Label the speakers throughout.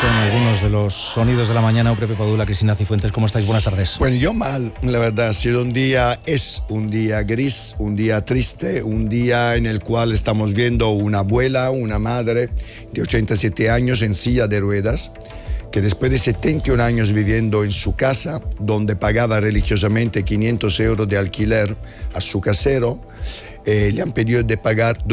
Speaker 1: son algunos de los sonidos de la mañana. Pepe Padula, Cristina Cifuentes, ¿cómo estáis? Buenas tardes.
Speaker 2: Bueno, yo mal, la verdad. Ha sido es un día gris, un día triste, un día en el cual estamos viendo una abuela, una madre de 87 años en silla de ruedas, que después de 71 años viviendo en su casa, donde pagaba religiosamente 500 euros de alquiler a su casero, le han pedido de pagar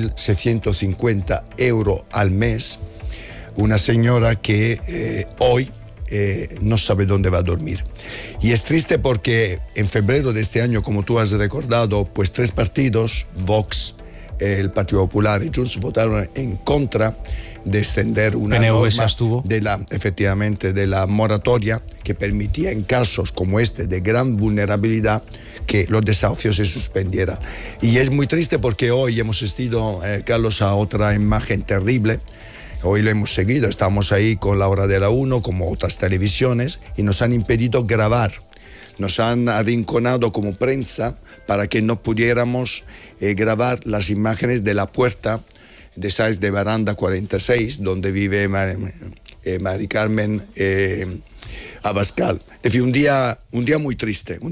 Speaker 2: 2.650 euros al mes. Una señora que hoy no sabe dónde va a dormir. Y es triste porque en febrero de este año, como tú has recordado, pues 3 partidos, Vox, el Partido Popular y Junts, votaron en contra de extender una norma efectivamente de la moratoria que permitía en casos como este de gran vulnerabilidad que los desahucios se suspendieran. Y es muy triste porque hoy hemos asistido, Carlos, a otra imagen terrible. Hoy lo hemos seguido, estamos ahí con la hora de la 1, como otras televisiones, y nos han impedido grabar. Nos han arrinconado como prensa para que no pudiéramos grabar las imágenes de la puerta de Sáenz de Baranda 46, donde vive Mari Carmen Abascal. En fin, un día muy triste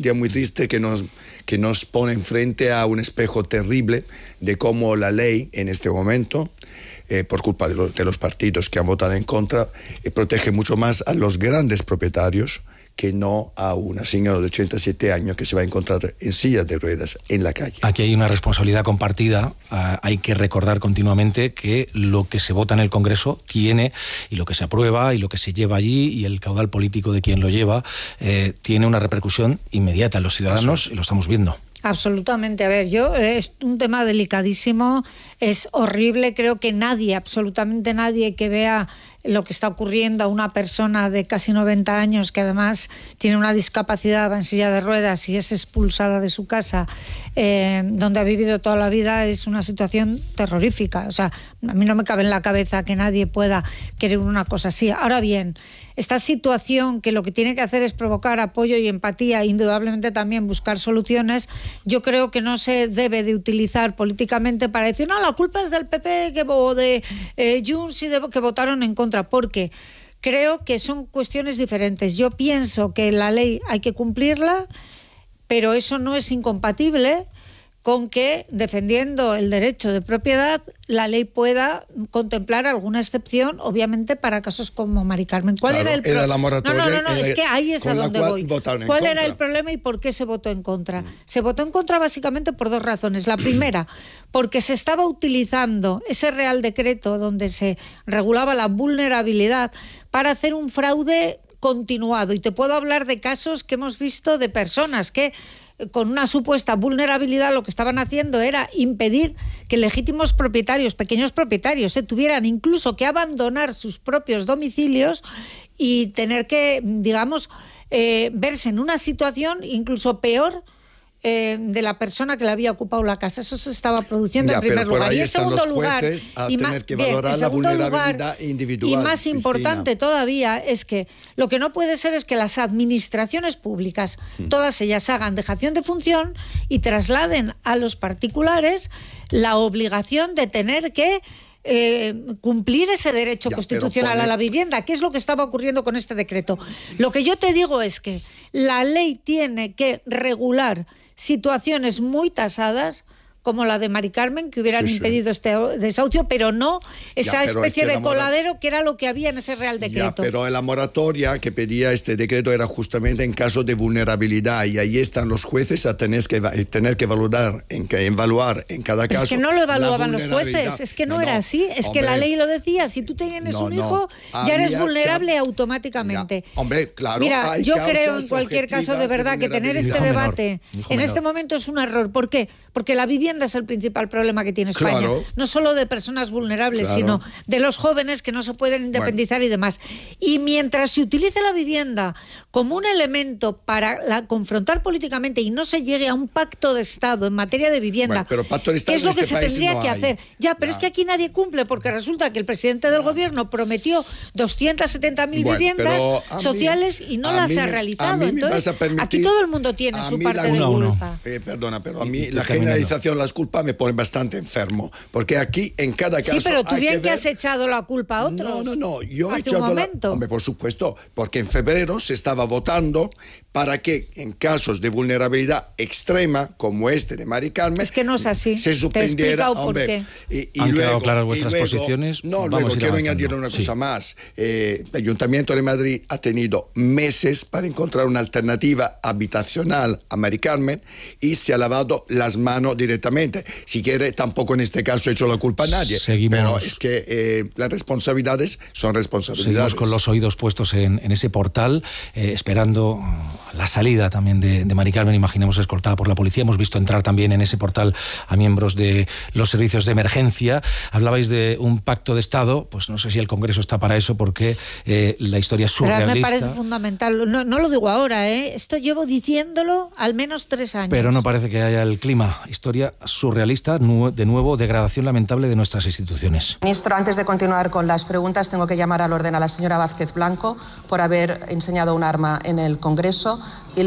Speaker 2: que nos pone enfrente a un espejo terrible de cómo la ley en este momento, por culpa de los partidos que han votado en contra, protege mucho más a los grandes propietarios que no a una señora de 87 años que se va a encontrar en silla de ruedas en la calle.
Speaker 1: Aquí hay una responsabilidad compartida. Hay que recordar continuamente que lo que se vota en el Congreso tiene, y lo que se aprueba y lo que se lleva allí y el caudal político de quien lo lleva, tiene una repercusión inmediata en los ciudadanos y lo estamos viendo.
Speaker 3: Absolutamente. A ver, es un tema delicadísimo, es horrible. Creo que nadie, absolutamente nadie que vea lo que está ocurriendo a una persona de casi 90 años que además tiene una discapacidad, va en silla de ruedas y es expulsada de su casa, donde ha vivido toda la vida, es una situación terrorífica. O sea, a mí no me cabe en la cabeza que nadie pueda querer una cosa así. Ahora bien, esta situación que lo que tiene que hacer es provocar apoyo y empatía, indudablemente también buscar soluciones, yo creo que no se debe de utilizar políticamente para decir, no, la culpa es del PP o de Junts que votaron en contra, porque creo que son cuestiones diferentes. Yo pienso que la ley hay que cumplirla, pero eso no es incompatible con que, defendiendo el derecho de propiedad, la ley pueda contemplar alguna excepción, obviamente para casos como Mari Carmen. ¿Cuál era el problema?
Speaker 2: Era la moratoria.
Speaker 3: No, es que ahí es a donde voy. ¿Cuál era el problema y por qué se votó en contra? Se votó en contra básicamente por 2 razones. La primera, porque se estaba utilizando ese Real Decreto donde se regulaba la vulnerabilidad para hacer un fraude continuado. Y te puedo hablar de casos que hemos visto de personas que con una supuesta vulnerabilidad lo que estaban haciendo era impedir que legítimos propietarios, pequeños propietarios, tuvieran incluso que abandonar sus propios domicilios y tener que, digamos, verse en una situación incluso peor de la persona que le había ocupado la casa. Eso se estaba produciendo en primer lugar. Y en segundo lugar,
Speaker 2: tener que valorar la vulnerabilidad individual.
Speaker 3: Y más importante todavía es que lo que no puede ser es que las administraciones públicas, todas ellas hagan dejación de función y trasladen a los particulares la obligación de tener que cumplir ese derecho constitucional a la vivienda, que es lo que estaba ocurriendo con este decreto. Lo que yo te digo es que la ley tiene que regular situaciones muy tasadas, como la de Mari Carmen, que hubieran impedido este desahucio, pero no esa especie de coladero que era lo que había en ese Real Decreto.
Speaker 2: Pero la moratoria que pedía este decreto era justamente en caso de vulnerabilidad, y ahí están los jueces a tener que evaluar en cada caso.
Speaker 3: Es que no lo evaluaban los jueces, es que no era así, es que la ley lo decía, si tú tienes un hijo, ya eres vulnerable automáticamente.
Speaker 2: Claro.
Speaker 3: Mira, yo creo en cualquier caso de verdad que tener este debate en este momento es un error. ¿Por qué? Porque la vivienda es el principal problema que tiene España, no solo de personas vulnerables, sino de los jóvenes que no se pueden independizar y demás. Y mientras se utilice la vivienda como un elemento para confrontar políticamente y no se llegue a un pacto de Estado en materia de vivienda, que es lo que se tendría que hacer. Pero es que aquí nadie cumple, porque resulta que el presidente del gobierno prometió 270.000 viviendas sociales y no las ha realizado. Entonces, aquí todo el mundo tiene su parte de culpa.
Speaker 2: Perdona, pero a mí la generalización las culpas me pone bastante enfermo, porque aquí en cada caso...
Speaker 3: Sí, pero tú bien que
Speaker 2: ver...
Speaker 3: has echado la culpa a otros.
Speaker 2: No, yo he
Speaker 3: echado
Speaker 2: echado
Speaker 3: la...
Speaker 2: Hombre, por supuesto, porque en febrero se estaba votando para que en casos de vulnerabilidad extrema, como este de Mari Carmen...
Speaker 3: Es que no es así.
Speaker 2: Se suspendiera, hombre.
Speaker 1: Y ¿Han quedado claras vuestras posiciones?
Speaker 2: No, luego quiero añadir una cosa más. El Ayuntamiento de Madrid ha tenido meses para encontrar una alternativa habitacional a Mari Carmen y se ha lavado las manos directamente. Si quiere, tampoco en este caso he hecho la culpa a nadie. Pero es que las responsabilidades son responsabilidades.
Speaker 1: Seguimos con los oídos puestos en ese portal, esperando la salida también de Mari Carmen, imaginemos escoltada por la policía. Hemos visto entrar también en ese portal a miembros de los servicios de emergencia. Hablabais de un pacto de Estado, pues no sé si el Congreso está para eso, porque la historia es surrealista.
Speaker 3: Pero me parece fundamental, no lo digo ahora, esto llevo diciéndolo al menos 3 años.
Speaker 1: Pero no parece que haya el clima. Historia surrealista, de nuevo, degradación lamentable de nuestras instituciones.
Speaker 4: Ministro, antes de continuar con las preguntas, tengo que llamar al orden a la señora Vázquez Blanco por haber enseñado un arma en el Congreso y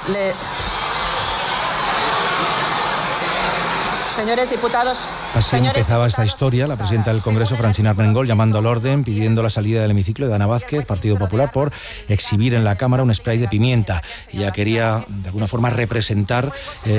Speaker 4: Señores diputados...
Speaker 1: Así empezaba esta historia. La presidenta del Congreso, Francina Armengol, llamando al orden, pidiendo la salida del hemiciclo de Ana Vázquez, Partido Popular, por exhibir en la Cámara un spray de pimienta. Ella quería, de alguna forma, representar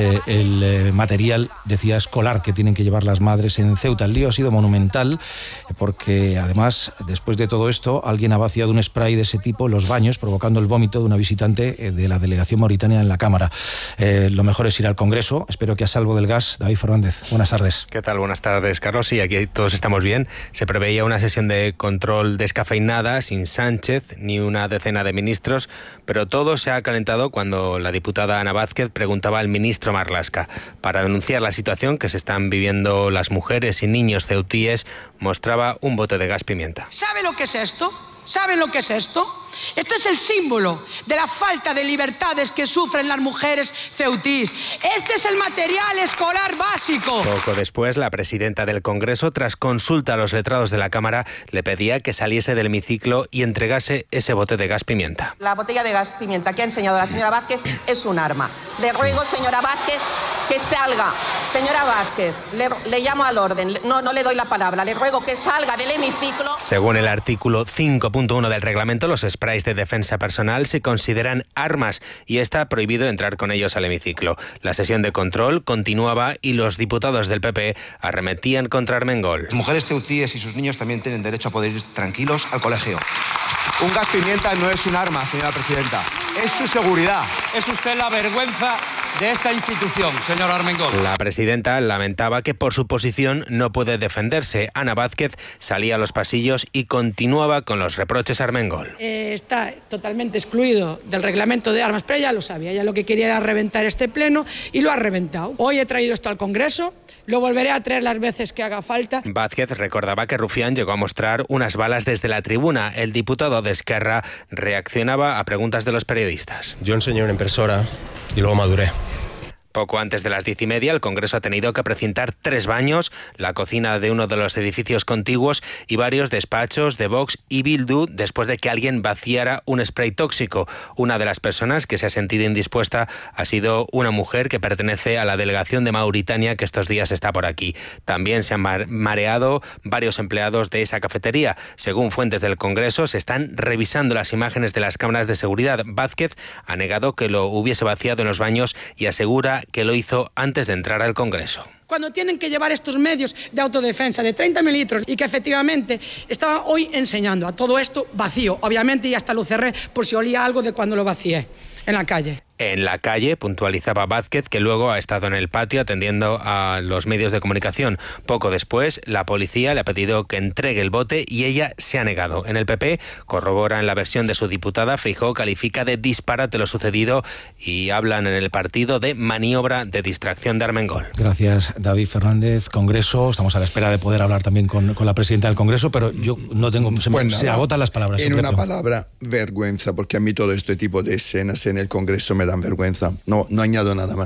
Speaker 1: el material, decía, escolar que tienen que llevar las madres en Ceuta. El lío ha sido monumental, porque además, después de todo esto, alguien ha vaciado un spray de ese tipo en los baños, provocando el vómito de una visitante de la delegación mauritania en la Cámara. Lo mejor es ir al Congreso. Espero que a salvo del gas. David Fernández, buenas tardes.
Speaker 5: ¿Qué tal? Buenas tardes, Carlos. Sí, aquí todos estamos bien. Se preveía una sesión de control descafeinada, sin Sánchez ni una decena de ministros, pero todo se ha calentado cuando la diputada Ana Vázquez preguntaba al ministro Marlaska. Para denunciar la situación que se están viviendo las mujeres y niños ceutíes, mostraba un bote de gas pimienta.
Speaker 6: ¿Sabe lo que es esto? ¿Saben lo que es esto? Esto es el símbolo de la falta de libertades que sufren las mujeres ceutís. Este es el material escolar básico.
Speaker 5: Poco después, la presidenta del Congreso, tras consulta a los letrados de la Cámara, le pedía que saliese del hemiciclo y entregase ese bote de gas pimienta.
Speaker 4: La botella de gas pimienta que ha enseñado la señora Vázquez es un arma. Le ruego, señora Vázquez, que salga. Señora Vázquez, le llamo al orden. No le doy la palabra. Le ruego que salga del hemiciclo.
Speaker 5: Según el artículo 5.1 del reglamento, los sprays de defensa personal se consideran armas y está prohibido entrar con ellos al hemiciclo. La sesión de control continuaba y los diputados del PP arremetían contra Armengol.
Speaker 7: Las mujeres ceutíes y sus niños también tienen derecho a poder ir tranquilos al colegio. Un gas pimienta no es un arma, señora presidenta. Es su seguridad.
Speaker 8: Es usted la vergüenza de esta institución, señor Armengol.
Speaker 5: La presidenta lamentaba que por su posición no puede defenderse. Ana Vázquez salía a los pasillos y continuaba con los reproches a Armengol.
Speaker 6: Está totalmente excluido del reglamento de armas, pero ella lo sabía. Ella lo que quería era reventar este pleno y lo ha reventado. Hoy he traído esto al Congreso. Lo volveré a traer las veces que haga falta.
Speaker 5: Vázquez recordaba que Rufián llegó a mostrar unas balas desde la tribuna. El diputado de Esquerra reaccionaba a preguntas de los periodistas.
Speaker 9: Yo enseñé una impresora y luego maduré.
Speaker 5: Poco antes de las 10:30, el Congreso ha tenido que precintar 3 baños, la cocina de uno de los edificios contiguos y varios despachos de Vox y Bildu después de que alguien vaciara un spray tóxico. Una de las personas que se ha sentido indispuesta ha sido una mujer que pertenece a la delegación de Mauritania que estos días está por aquí. También se han mareado varios empleados de esa cafetería. Según fuentes del Congreso, se están revisando las imágenes de las cámaras de seguridad. Vázquez ha negado que lo hubiese vaciado en los baños y asegura que lo hizo antes de entrar al Congreso.
Speaker 6: Cuando tienen que llevar estos medios de autodefensa de 30 mililitros y que efectivamente estaba hoy enseñando a todo esto vacío, obviamente, y hasta lo cerré por si olía algo de cuando lo vacié en la calle.
Speaker 5: En la calle, puntualizaba Vázquez, que luego ha estado en el patio atendiendo a los medios de comunicación. Poco después, la policía le ha pedido que entregue el bote y ella se ha negado. En el PP corroboran la versión de su diputada. Feijóo califica de disparate lo sucedido y hablan en el partido de maniobra de distracción de Armengol.
Speaker 1: Gracias, David Fernández. Congreso, estamos a la espera de poder hablar también con la presidenta del Congreso, pero yo no tengo... Se agotan las palabras.
Speaker 2: En una palabra, vergüenza, porque a mí todo este tipo de escenas en el Congreso me dan vergüenza. No añado nada más.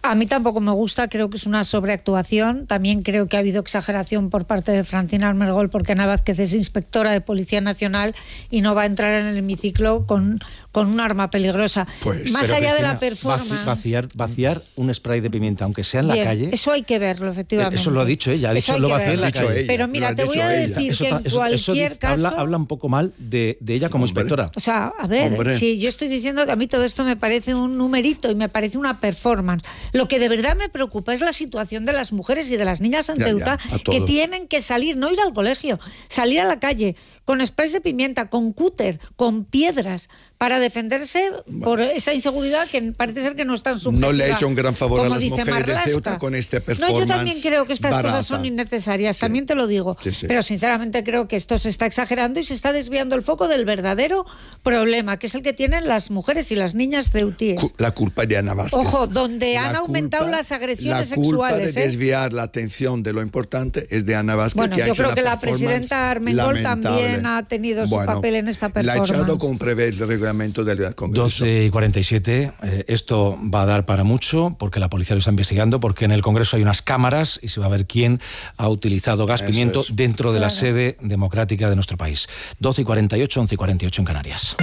Speaker 3: A mí tampoco me gusta, creo que es una sobreactuación. También creo que ha habido exageración por parte de Francina Armengol, porque Ana Vázquez es inspectora de Policía Nacional y no va a entrar en el hemiciclo con un arma peligrosa.
Speaker 1: Pues,
Speaker 3: más
Speaker 1: pero,
Speaker 3: allá
Speaker 1: Cristina,
Speaker 3: de la performance.
Speaker 1: Vaciar un spray de pimienta, aunque sea en la calle.
Speaker 3: Eso hay que verlo, efectivamente.
Speaker 1: Eso lo ha dicho ella, ha dicho lo va a hacer en la calle.
Speaker 3: Pero mira, te voy a decir que en cualquier caso...
Speaker 1: Habla un poco mal de ella como inspectora.
Speaker 3: O sea, a ver, si yo estoy diciendo que a mí todo esto me parece un numerito y me parece una performance. Lo que de verdad me preocupa es la situación de las mujeres y de las niñas en Ceuta, que tienen que salir, no ir al colegio, salir a la calle con sprays de pimienta, con cúter, con piedras, para defenderse por esa inseguridad que parece ser que no están subjetiva.
Speaker 2: No le ha hecho un gran favor a las mujeres
Speaker 3: Marlaska.
Speaker 2: de Ceuta con este performance.
Speaker 3: No, yo también creo que estas
Speaker 2: barata.
Speaker 3: cosas son innecesarias, también te lo digo.
Speaker 2: Sí.
Speaker 3: Pero sinceramente creo que esto se está exagerando y se está desviando el foco del verdadero problema, que es el que tienen las mujeres y las niñas ceutíes.
Speaker 2: La culpa de Ana Vázquez.
Speaker 3: Ojo, donde han aumentado las agresiones sexuales.
Speaker 2: La culpa de desviar la atención de lo importante es de Ana Vázquez.
Speaker 3: Bueno,
Speaker 2: que ha
Speaker 3: yo
Speaker 2: hecho
Speaker 3: creo que la
Speaker 2: performance
Speaker 3: presidenta Armengol
Speaker 2: lamentable.
Speaker 3: también ha tenido su papel en esta performance.
Speaker 2: La ha echado con prever el reglamento del Congreso.
Speaker 1: 12:47. Esto va a dar para mucho, porque la policía lo está investigando, porque en el Congreso hay unas cámaras y se va a ver quién ha utilizado gas pimiento dentro de la sede democrática de nuestro país. 12:48, 11:48 en Canarias.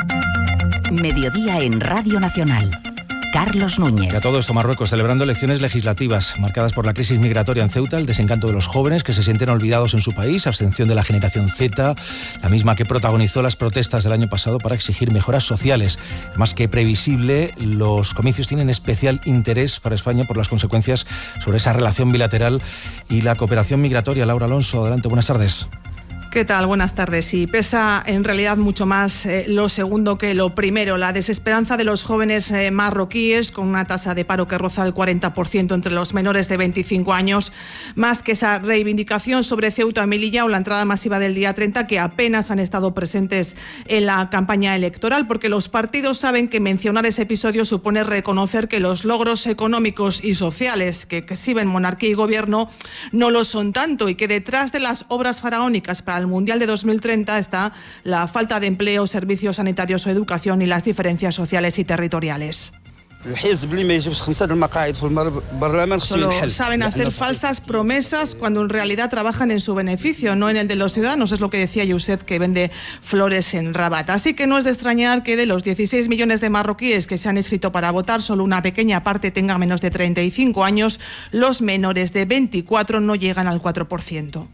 Speaker 10: Mediodía en Radio Nacional. Carlos Núñez.
Speaker 1: Y a todo esto, Marruecos celebrando elecciones legislativas marcadas por la crisis migratoria en Ceuta, el desencanto de los jóvenes que se sienten olvidados en su país, abstención de la generación Z, la misma que protagonizó las protestas del año pasado para exigir mejoras sociales. Más que previsible, los comicios tienen especial interés para España por las consecuencias sobre esa relación bilateral y la cooperación migratoria. Laura Alonso, adelante, buenas tardes.
Speaker 11: ¿Qué tal? Buenas tardes. Y pesa en realidad mucho más lo segundo que lo primero, la desesperanza de los jóvenes marroquíes, con una tasa de paro que roza el 40% entre los menores de 25 años, más que esa reivindicación sobre Ceuta y Melilla o la entrada masiva del día 30, que apenas han estado presentes en la campaña electoral, porque los partidos saben que mencionar ese episodio supone reconocer que los logros económicos y sociales que exhiben monarquía y gobierno no lo son tanto, y que detrás de las obras faraónicas para el Mundial de 2030 está la falta de empleo, servicios sanitarios o educación y las diferencias sociales y territoriales. Solo saben hacer falsas promesas cuando en realidad trabajan en su beneficio, no en el de los ciudadanos, es lo que decía Youssef, que vende flores en Rabat. Así que no es de extrañar que de los 16 millones de marroquíes que se han inscrito para votar, solo una pequeña parte tenga menos de 35 años, los menores de 24 no llegan al 4%.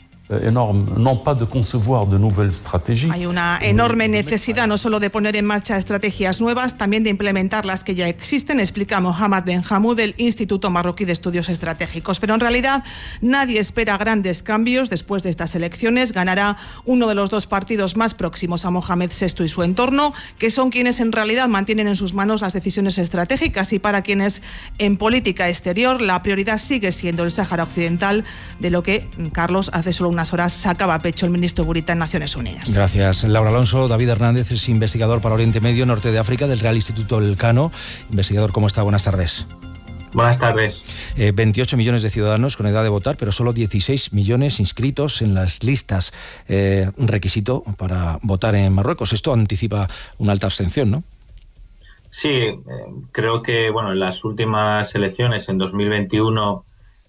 Speaker 11: Hay una enorme necesidad no solo de poner en marcha estrategias nuevas, también de implementar las que ya existen, explica Mohamed Ben Hamoud del Instituto Marroquí de Estudios Estratégicos. Pero en realidad nadie espera grandes cambios después de estas elecciones. Ganará uno de los dos partidos más próximos a Mohamed VI y su entorno, que son quienes en realidad mantienen en sus manos las decisiones estratégicas, y para quienes en política exterior la prioridad sigue siendo el Sáhara Occidental, de lo que, Carlos, hace solo unas horas sacaba pecho el ministro Burita en Naciones Unidas.
Speaker 1: Gracias, Laura Alonso. David Hernández es investigador para Oriente Medio, Norte de África, del Real Instituto Elcano. Investigador, ¿cómo está? Buenas tardes.
Speaker 12: Buenas tardes.
Speaker 1: 28 millones de ciudadanos con edad de votar, pero solo 16 millones inscritos en las listas. Un requisito para votar en Marruecos. Esto anticipa una alta abstención, ¿no?
Speaker 12: Sí, creo que en las últimas elecciones, en 2021...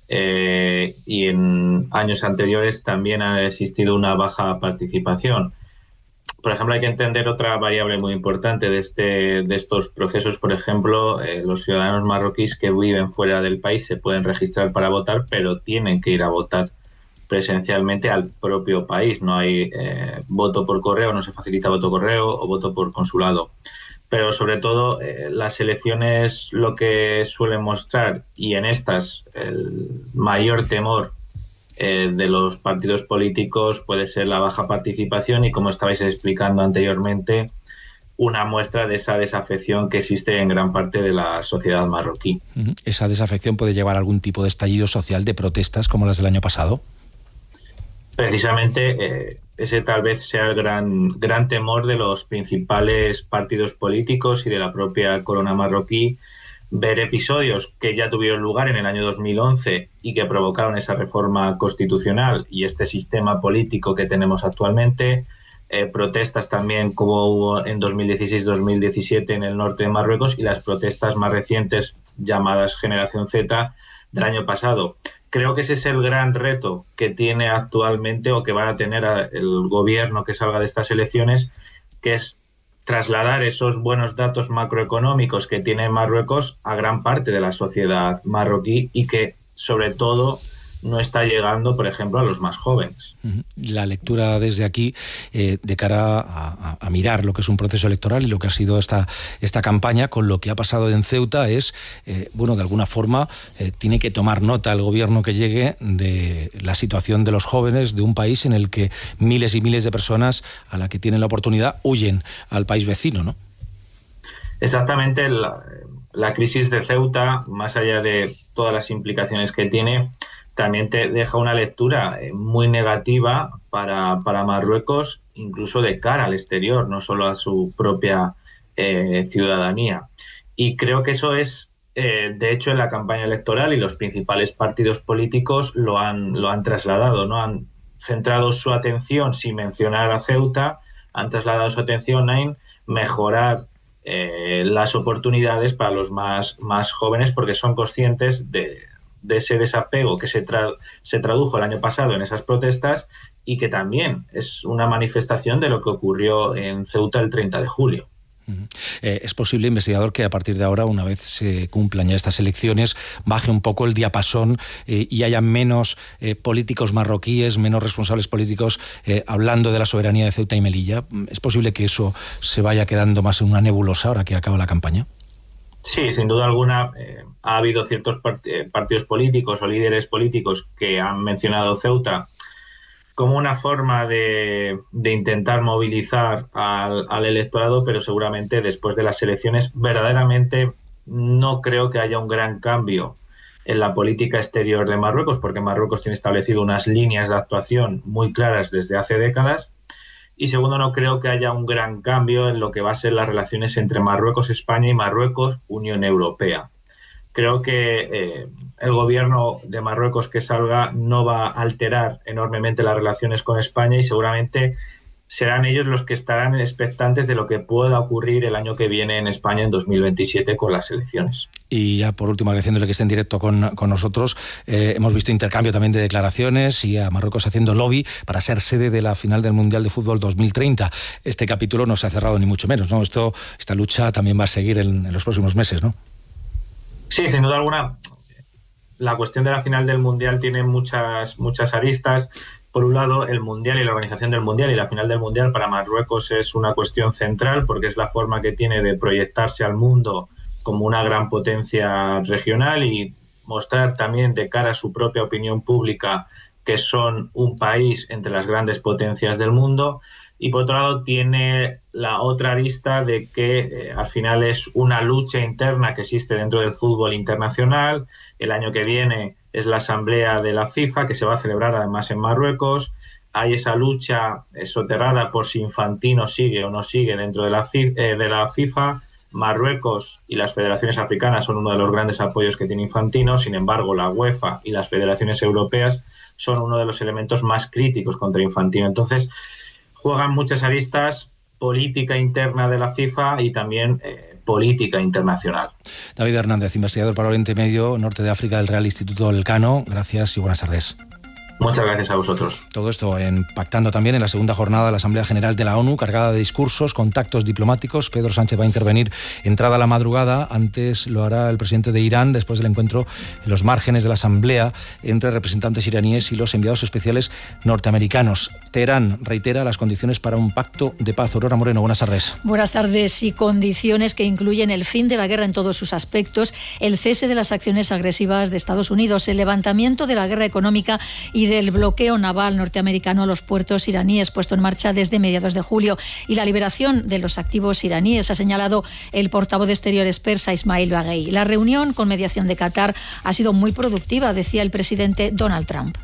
Speaker 12: y en años anteriores también ha existido una baja participación. Por ejemplo, hay que entender otra variable muy importante de estos procesos. Por ejemplo, los ciudadanos marroquíes que viven fuera del país se pueden registrar para votar, pero tienen que ir a votar presencialmente al propio país. No hay voto por correo, no se facilita voto correo o voto por consulado. Pero sobre todo las elecciones lo que suelen mostrar, y en estas el mayor temor de los partidos políticos puede ser la baja participación y, como estabais explicando anteriormente, una muestra de esa desafección que existe en gran parte de la sociedad marroquí.
Speaker 1: ¿Esa desafección puede llevar a algún tipo de estallido social, de protestas como las del año pasado?
Speaker 12: Precisamente ese tal vez sea el gran temor de los principales partidos políticos y de la propia corona marroquí, ver episodios que ya tuvieron lugar en el año 2011 y que provocaron esa reforma constitucional y este sistema político que tenemos actualmente, protestas también como hubo en 2016-2017 en el norte de Marruecos, y las protestas más recientes llamadas Generación Z del año pasado. Creo que ese es el gran reto que tiene actualmente o que va a tener el gobierno que salga de estas elecciones, que es trasladar esos buenos datos macroeconómicos que tiene Marruecos a gran parte de la sociedad marroquí y que, sobre todo, no está llegando, por ejemplo, a los más jóvenes.
Speaker 1: La lectura desde aquí, de cara a mirar lo que es un proceso electoral y lo que ha sido esta campaña, con lo que ha pasado en Ceuta, es, bueno, de alguna forma, tiene que tomar nota el gobierno que llegue de la situación de los jóvenes de un país en el que miles y miles de personas, a la que tienen la oportunidad, huyen al país vecino, ¿no?
Speaker 12: Exactamente. La crisis de Ceuta, más allá de todas las implicaciones que tiene, también te deja una lectura muy negativa para Marruecos, incluso de cara al exterior, no solo a su propia ciudadanía. Y creo que eso es, de hecho, en la campaña electoral, y los principales partidos políticos lo han trasladado, ¿no? Han centrado su atención, sin mencionar a Ceuta, han trasladado su atención en mejorar las oportunidades para los más jóvenes, porque son conscientes de ese desapego que se tradujo el año pasado en esas protestas y que también es una manifestación de lo que ocurrió en Ceuta el 30 de julio.
Speaker 1: ¿Es posible, investigador, que a partir de ahora, una vez se cumplan ya estas elecciones, baje un poco el diapasón y haya menos políticos marroquíes, menos responsables políticos hablando de la soberanía de Ceuta y Melilla? ¿Es posible que eso se vaya quedando más en una nebulosa ahora que acaba la campaña?
Speaker 12: Sí, sin duda alguna. Ha habido ciertos partidos políticos o líderes políticos que han mencionado Ceuta como una forma de intentar movilizar al electorado, pero seguramente después de las elecciones verdaderamente no creo que haya un gran cambio en la política exterior de Marruecos, porque Marruecos tiene establecido unas líneas de actuación muy claras desde hace décadas. Y segundo, no creo que haya un gran cambio en lo que va a ser las relaciones entre Marruecos-España y Marruecos-Unión Europea. Creo que el gobierno de Marruecos que salga no va a alterar enormemente las relaciones con España y seguramente serán ellos los que estarán expectantes de lo que pueda ocurrir el año que viene en España en 2027 con las elecciones. Y
Speaker 1: ya por último, agradeciéndole que esté en directo con nosotros, hemos visto intercambio también de declaraciones y a Marruecos haciendo lobby para ser sede de la final del Mundial de Fútbol 2030. Este capítulo no se ha cerrado ni mucho menos, ¿no? Esta lucha también va a seguir en los próximos meses, ¿no?
Speaker 12: Sí, sin duda alguna. La cuestión de la final del Mundial tiene muchas aristas. Por un lado, el Mundial y la organización del Mundial y la final del Mundial para Marruecos es una cuestión central porque es la forma que tiene de proyectarse al mundo como una gran potencia regional y mostrar también de cara a su propia opinión pública que son un país entre las grandes potencias del mundo. Y por otro lado tiene la otra arista de que al final es una lucha interna que existe dentro del fútbol internacional. El año que viene es la asamblea de la FIFA, que se va a celebrar además en Marruecos. Hay esa lucha soterrada por si Infantino sigue o no sigue dentro de la FIFA. Marruecos y las federaciones africanas son uno de los grandes apoyos que tiene Infantino. Sin embargo, la UEFA y las federaciones europeas son uno de los elementos más críticos contra Infantino. Entonces, juegan muchas aristas, política interna de la FIFA y también política internacional.
Speaker 1: David Hernández, investigador para Oriente Medio, Norte de África del Real Instituto Elcano. Gracias y buenas tardes.
Speaker 12: Muchas gracias a vosotros.
Speaker 1: Todo esto impactando también en la segunda jornada de la Asamblea General de la ONU, cargada de discursos, contactos diplomáticos. Pedro Sánchez va a intervenir entrada la madrugada. Antes lo hará el presidente de Irán, después del encuentro en los márgenes de la Asamblea entre representantes iraníes y los enviados especiales norteamericanos. Teherán reitera las condiciones para un pacto de paz. Aurora Moreno, buenas tardes.
Speaker 13: Buenas tardes. Y condiciones que incluyen el fin de la guerra en todos sus aspectos, el cese de las acciones agresivas de Estados Unidos, el levantamiento de la guerra económica y del bloqueo naval norteamericano a los puertos iraníes puesto en marcha desde mediados de julio y la liberación de los activos iraníes, ha señalado el portavoz de Exteriores persa Ismail Baghei. La reunión con mediación de Qatar ha sido muy productiva, decía el presidente Donald Trump.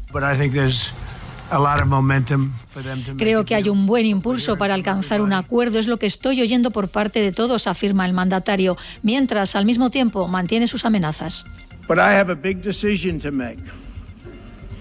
Speaker 13: Creo que hay un buen impulso para alcanzar un acuerdo, es lo que estoy oyendo por parte de todos, afirma el mandatario, mientras al mismo tiempo mantiene sus amenazas.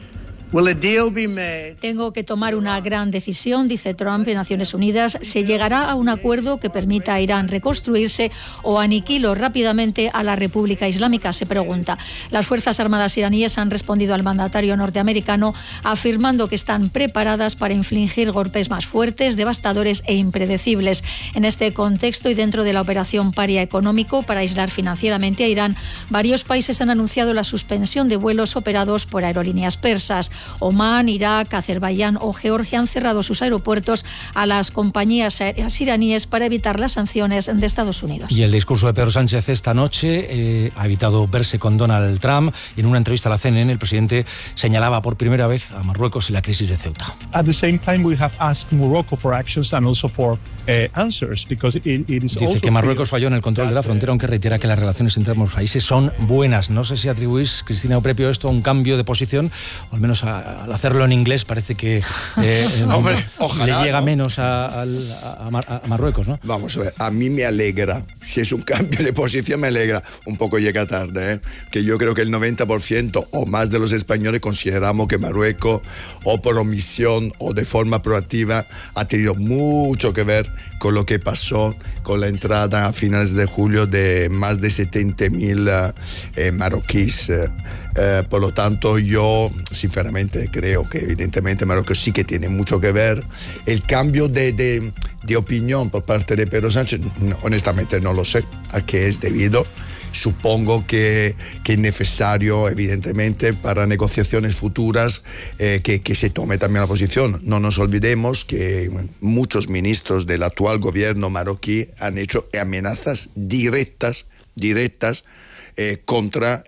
Speaker 13: Tengo que tomar una gran decisión, dice Trump en Naciones Unidas. ¿Se llegará a un acuerdo que permita a Irán reconstruirse o aniquilo rápidamente a la República Islámica?, se pregunta. Las Fuerzas Armadas iraníes han respondido al mandatario norteamericano afirmando que están preparadas para infligir golpes más fuertes, devastadores e impredecibles. En este contexto y dentro de la operación Paria económico para aislar financieramente a Irán, varios países han anunciado la suspensión de vuelos operados por aerolíneas persas. Omán, Irak, Azerbaiyán o Georgia han cerrado sus aeropuertos a las compañías aéreas iraníes para evitar las sanciones de Estados Unidos.
Speaker 1: Y el discurso de Pedro Sánchez esta noche ha evitado verse con Donald Trump. En una entrevista a la CNN, el presidente señalaba por primera vez a Marruecos en la crisis de Ceuta.
Speaker 14: At the same time, we have asked Morocco for actions and also for answers, because it is
Speaker 1: Dice que Marruecos falló en el control de la frontera, aunque reitera que las relaciones entre ambos países son buenas. No sé si atribuís, Cristina Oprepio, esto a un cambio de posición, o al menos al hacerlo en inglés parece que
Speaker 2: Hombre, ojalá,
Speaker 1: le llega
Speaker 2: ¿no?
Speaker 1: menos a Marruecos, ¿no?
Speaker 2: Vamos a ver, a mí me alegra, si es un cambio de posición me alegra, un poco llega tarde, que yo creo que el 90% o más de los españoles consideramos que Marruecos, o por omisión o de forma proactiva, ha tenido mucho que ver con lo que pasó con la entrada a finales de julio de más de 70.000 marroquíes. Por lo tanto, yo sinceramente creo que evidentemente Marruecos sí que tiene mucho que ver. El cambio de opinión por parte de Pedro Sánchez, honestamente no lo sé a qué es debido. Supongo que es necesario, evidentemente, para negociaciones futuras, que se tome también la posición. No nos olvidemos que muchos ministros del actual gobierno marroquí han hecho amenazas directas contra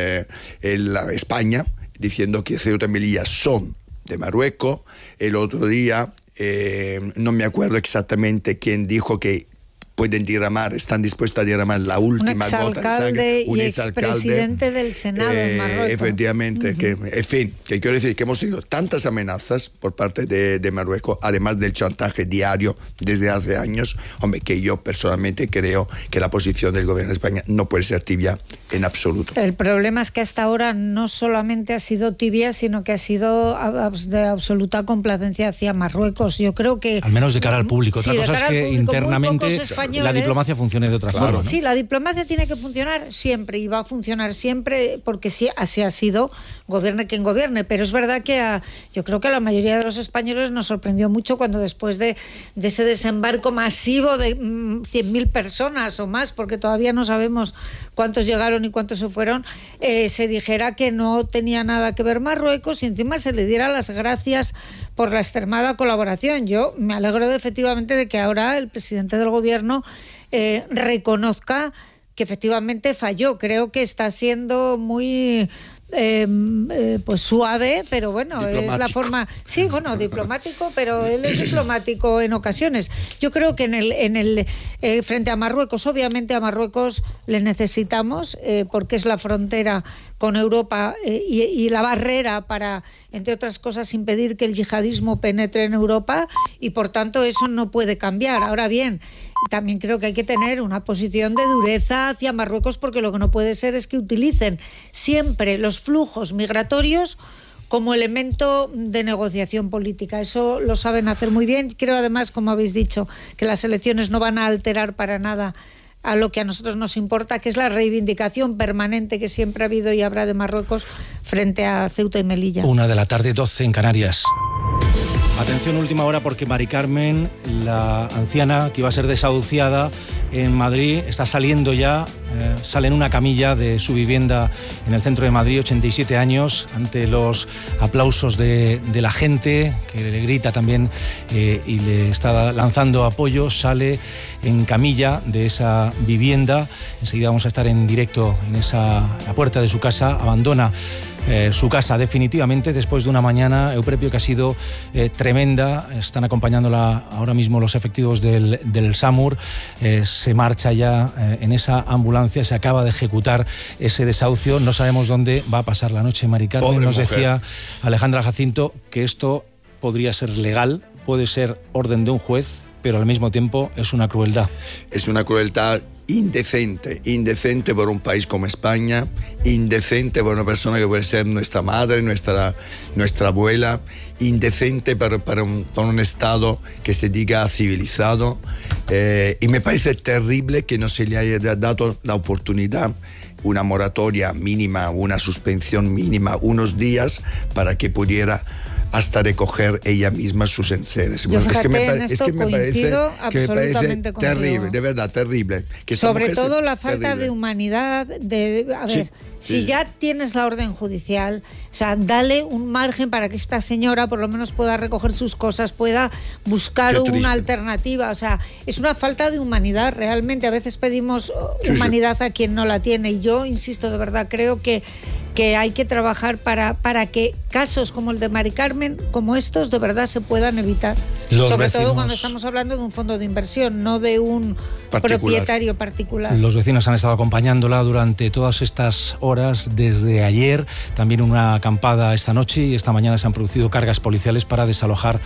Speaker 2: España, diciendo que Ceuta y Melilla son de Marruecos. El otro día, no me acuerdo exactamente quién dijo que están dispuestos a derramar la última gota de sangre.
Speaker 3: Un expresidente del Senado en Marruecos.
Speaker 2: Efectivamente, que quiero decir que hemos tenido tantas amenazas por parte de Marruecos, además del chantaje diario desde hace años, hombre, que yo personalmente creo que la posición del gobierno de España no puede ser tibia en absoluto.
Speaker 3: El problema es que hasta ahora no solamente ha sido tibia, sino que ha sido de absoluta complacencia hacia Marruecos. Yo creo que...
Speaker 1: Al menos de cara al público. Otra
Speaker 3: sí,
Speaker 1: cosa es que
Speaker 3: público,
Speaker 1: internamente la diplomacia funcione de otra forma, ¿no?
Speaker 3: Sí, la diplomacia tiene que funcionar siempre y va a funcionar siempre, porque sí, así ha sido, gobierne quien gobierne. Pero es verdad que yo creo que a la mayoría de los españoles nos sorprendió mucho cuando después de ese desembarco masivo de 100.000 personas o más, porque todavía no sabemos cuántos llegaron y cuántos se fueron, se dijera que no tenía nada que ver Marruecos y encima se le diera las gracias por la extremada colaboración. Yo me alegro efectivamente de que ahora el presidente del gobierno reconozca que efectivamente falló. Creo que está siendo muy pues suave, pero bueno, diplomático. Es la forma, sí, bueno, diplomático, pero él es diplomático en ocasiones. Yo creo que frente a Marruecos, obviamente a Marruecos le necesitamos, porque es la frontera con Europa y la barrera para, entre otras cosas, impedir que el yihadismo penetre en Europa, y por tanto eso no puede cambiar. Ahora bien, también creo que hay que tener una posición de dureza hacia Marruecos, porque lo que no puede ser es que utilicen siempre los flujos migratorios como elemento de negociación política. Eso lo saben hacer muy bien. Creo además, como habéis dicho, que las elecciones no van a alterar para nada a lo que a nosotros nos importa, que es la reivindicación permanente que siempre ha habido y habrá de Marruecos frente a Ceuta y Melilla.
Speaker 1: 1:12 en Canarias. Atención, última hora, porque Mari Carmen, la anciana que iba a ser desahuciada en Madrid, está saliendo ya, sale en una camilla de su vivienda en el centro de Madrid, 87 años, ante los aplausos de la gente, que le grita también y le está lanzando apoyo. Sale en camilla de esa vivienda. Enseguida vamos a estar en directo en la puerta de su casa. Abandona su casa definitivamente después de una mañana, Euprepio, que ha sido tremenda. Están acompañándola ahora mismo los efectivos del SAMUR. Se marcha ya en esa ambulancia, se acaba de ejecutar ese desahucio. No sabemos dónde va a pasar la noche Mari Carmen. Pobre Nos mujer. Decía Alejandra Jacinto que esto podría ser legal, puede ser orden de un juez, pero al mismo tiempo es una crueldad.
Speaker 2: Es una crueldad indecente por un país como España, indecente por una persona que puede ser nuestra madre, nuestra abuela, indecente para un Estado que se diga civilizado, y me parece terrible que no se le haya dado la oportunidad, una moratoria mínima, una suspensión mínima, unos días para que pudiera hasta recoger ella misma sus enseres.
Speaker 3: Yo fíjate, es que me parece absolutamente
Speaker 2: terrible, de verdad, terrible. Que
Speaker 3: sobre todo la falta de humanidad, si ya tienes la orden judicial, o sea, dale un margen para que esta señora por lo menos pueda recoger sus cosas, pueda buscar una alternativa. O sea, es una falta de humanidad realmente. A veces pedimos humanidad a quien no la tiene, y yo insisto, de verdad, creo que hay que trabajar para que casos como el de Mari Carmen, como estos, de verdad se puedan evitar. Sobre todo cuando estamos hablando de un fondo de inversión, no de un propietario particular.
Speaker 1: Los vecinos han estado acompañándola durante todas estas horas, desde ayer, también una acampada esta noche, y esta mañana se han producido cargas policiales para desalojar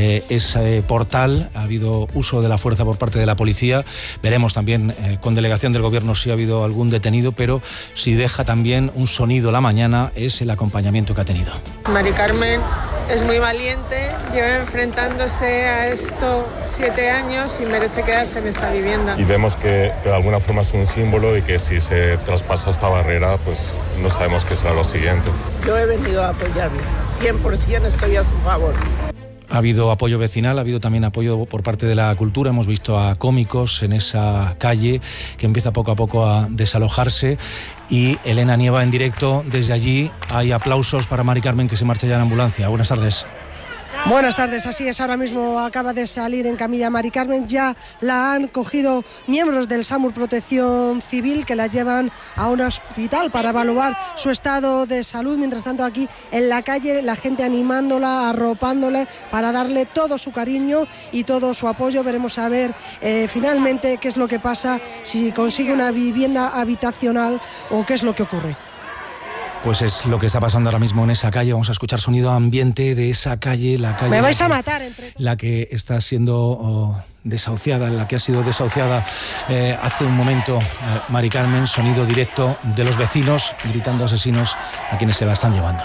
Speaker 1: ese portal. Ha habido uso de la fuerza por parte de la policía. Veremos también con delegación del gobierno si ha habido algún detenido, pero si deja también un sonido la mañana es el acompañamiento que ha tenido.
Speaker 15: Mari Carmen es muy valiente, lleva enfrentándose a esto 7 años y merece quedarse en esta vivienda.
Speaker 16: Y vemos que de alguna forma es un símbolo y que si se traspasa esta barrera, pues no sabemos qué será lo siguiente.
Speaker 17: Yo he venido a apoyarle, 100% estoy a su favor.
Speaker 1: Ha habido apoyo vecinal, ha habido también apoyo por parte de la cultura. Hemos visto a cómicos en esa calle que empieza poco a poco a desalojarse. Y Elena Nieva en directo desde allí. Hay aplausos para Mari Carmen, que se marcha ya en ambulancia. Buenas tardes.
Speaker 18: Buenas tardes, así es, ahora mismo acaba de salir en camilla Mari Carmen, ya la han cogido miembros del SAMUR Protección Civil que la llevan a un hospital para evaluar su estado de salud. Mientras tanto, aquí en la calle la gente animándola, arropándole para darle todo su cariño y todo su apoyo. Veremos a ver finalmente qué es lo que pasa, si consigue una vivienda habitacional o qué es lo que ocurre.
Speaker 1: Pues es lo que está pasando ahora mismo en esa calle. Vamos a escuchar sonido ambiente de esa calle, la calle.
Speaker 18: Me vais a matar
Speaker 1: la que está siendo desahuciada, la que ha sido desahuciada hace un momento Mari Carmen. Sonido directo de los vecinos gritando asesinos a quienes se la están llevando.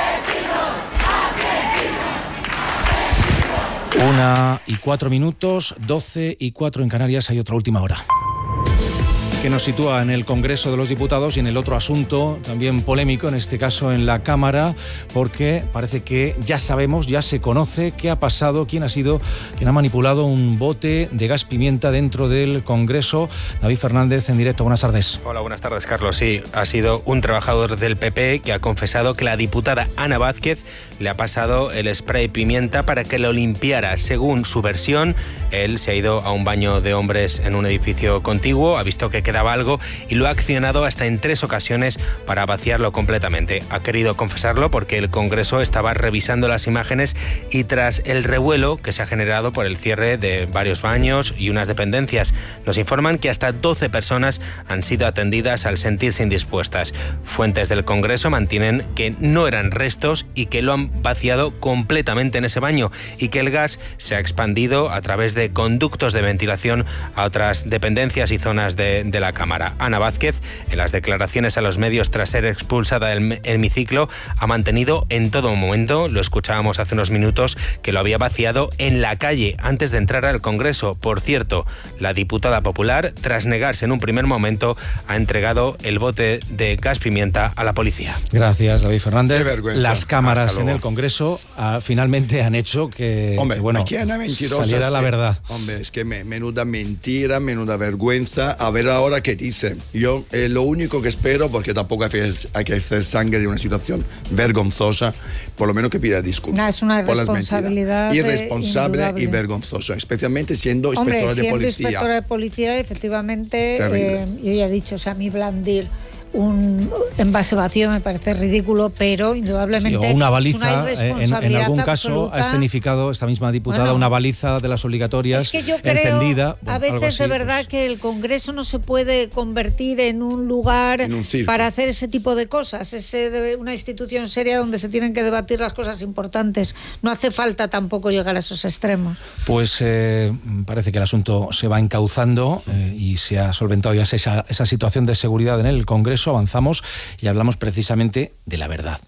Speaker 1: 1:04, 12:04 en Canarias. Hay otra última hora que nos sitúa en el Congreso de los Diputados y en el otro asunto también polémico, en este caso en la Cámara, porque parece que ya sabemos, ya se conoce qué ha pasado, quién ha sido quien ha manipulado un bote de gas pimienta dentro del Congreso. David Fernández en directo, buenas tardes.
Speaker 5: Hola, buenas tardes, Carlos. Sí, ha sido un trabajador del PP que ha confesado que la diputada Ana Vázquez le ha pasado el spray pimienta para que lo limpiara. Según su versión, él se ha ido a un baño de hombres en un edificio contiguo, ha visto que quedaba algo y lo ha accionado hasta en 3 ocasiones para vaciarlo completamente. Ha querido confesarlo porque el Congreso estaba revisando las imágenes y tras el revuelo que se ha generado por el cierre de varios baños y unas dependencias, nos informan que hasta 12 personas han sido atendidas al sentirse indispuestas. Fuentes del Congreso mantienen que no eran restos y que lo han vaciado completamente en ese baño y que el gas se ha expandido a través de conductos de ventilación a otras dependencias y zonas de la Cámara. Ana Vázquez, en las declaraciones a los medios tras ser expulsada del hemiciclo, ha mantenido en todo momento, lo escuchábamos hace unos minutos, que lo había vaciado en la calle antes de entrar al Congreso. Por cierto, la diputada popular, tras negarse en un primer momento, ha entregado el bote de gas pimienta a la policía.
Speaker 1: Gracias, David Fernández.
Speaker 2: Qué vergüenza.
Speaker 1: Las cámaras en el Congreso finalmente han hecho que, saliera la verdad.
Speaker 2: Hombre, es que menuda mentira, menuda vergüenza. A ver ahora qué dice. Yo lo único que espero, porque tampoco hay que hacer sangre de una situación vergonzosa, por lo menos que pida disculpas.
Speaker 3: No, es una irresponsabilidad
Speaker 2: irresponsable y vergonzosa, especialmente siendo inspectora de policía.
Speaker 3: Inspectora de policía, efectivamente, yo ya he dicho, o sea, mi blandir un envase vacío me parece ridículo, pero indudablemente
Speaker 1: o una baliza,
Speaker 3: es una irresponsabilidad
Speaker 1: en algún caso
Speaker 3: absoluta.
Speaker 1: ha escenificado esta misma diputada una baliza de las obligatorias
Speaker 3: es que yo creo,
Speaker 1: encendida.
Speaker 3: A veces de verdad que el Congreso no se puede convertir en un lugar para hacer ese tipo de cosas. Es una institución seria donde se tienen que debatir las cosas importantes. No hace falta tampoco llegar a esos extremos.
Speaker 1: Pues parece que el asunto se va encauzando y se ha solventado ya esa situación de seguridad en el Congreso. Avanzamos y hablamos precisamente de la verdad.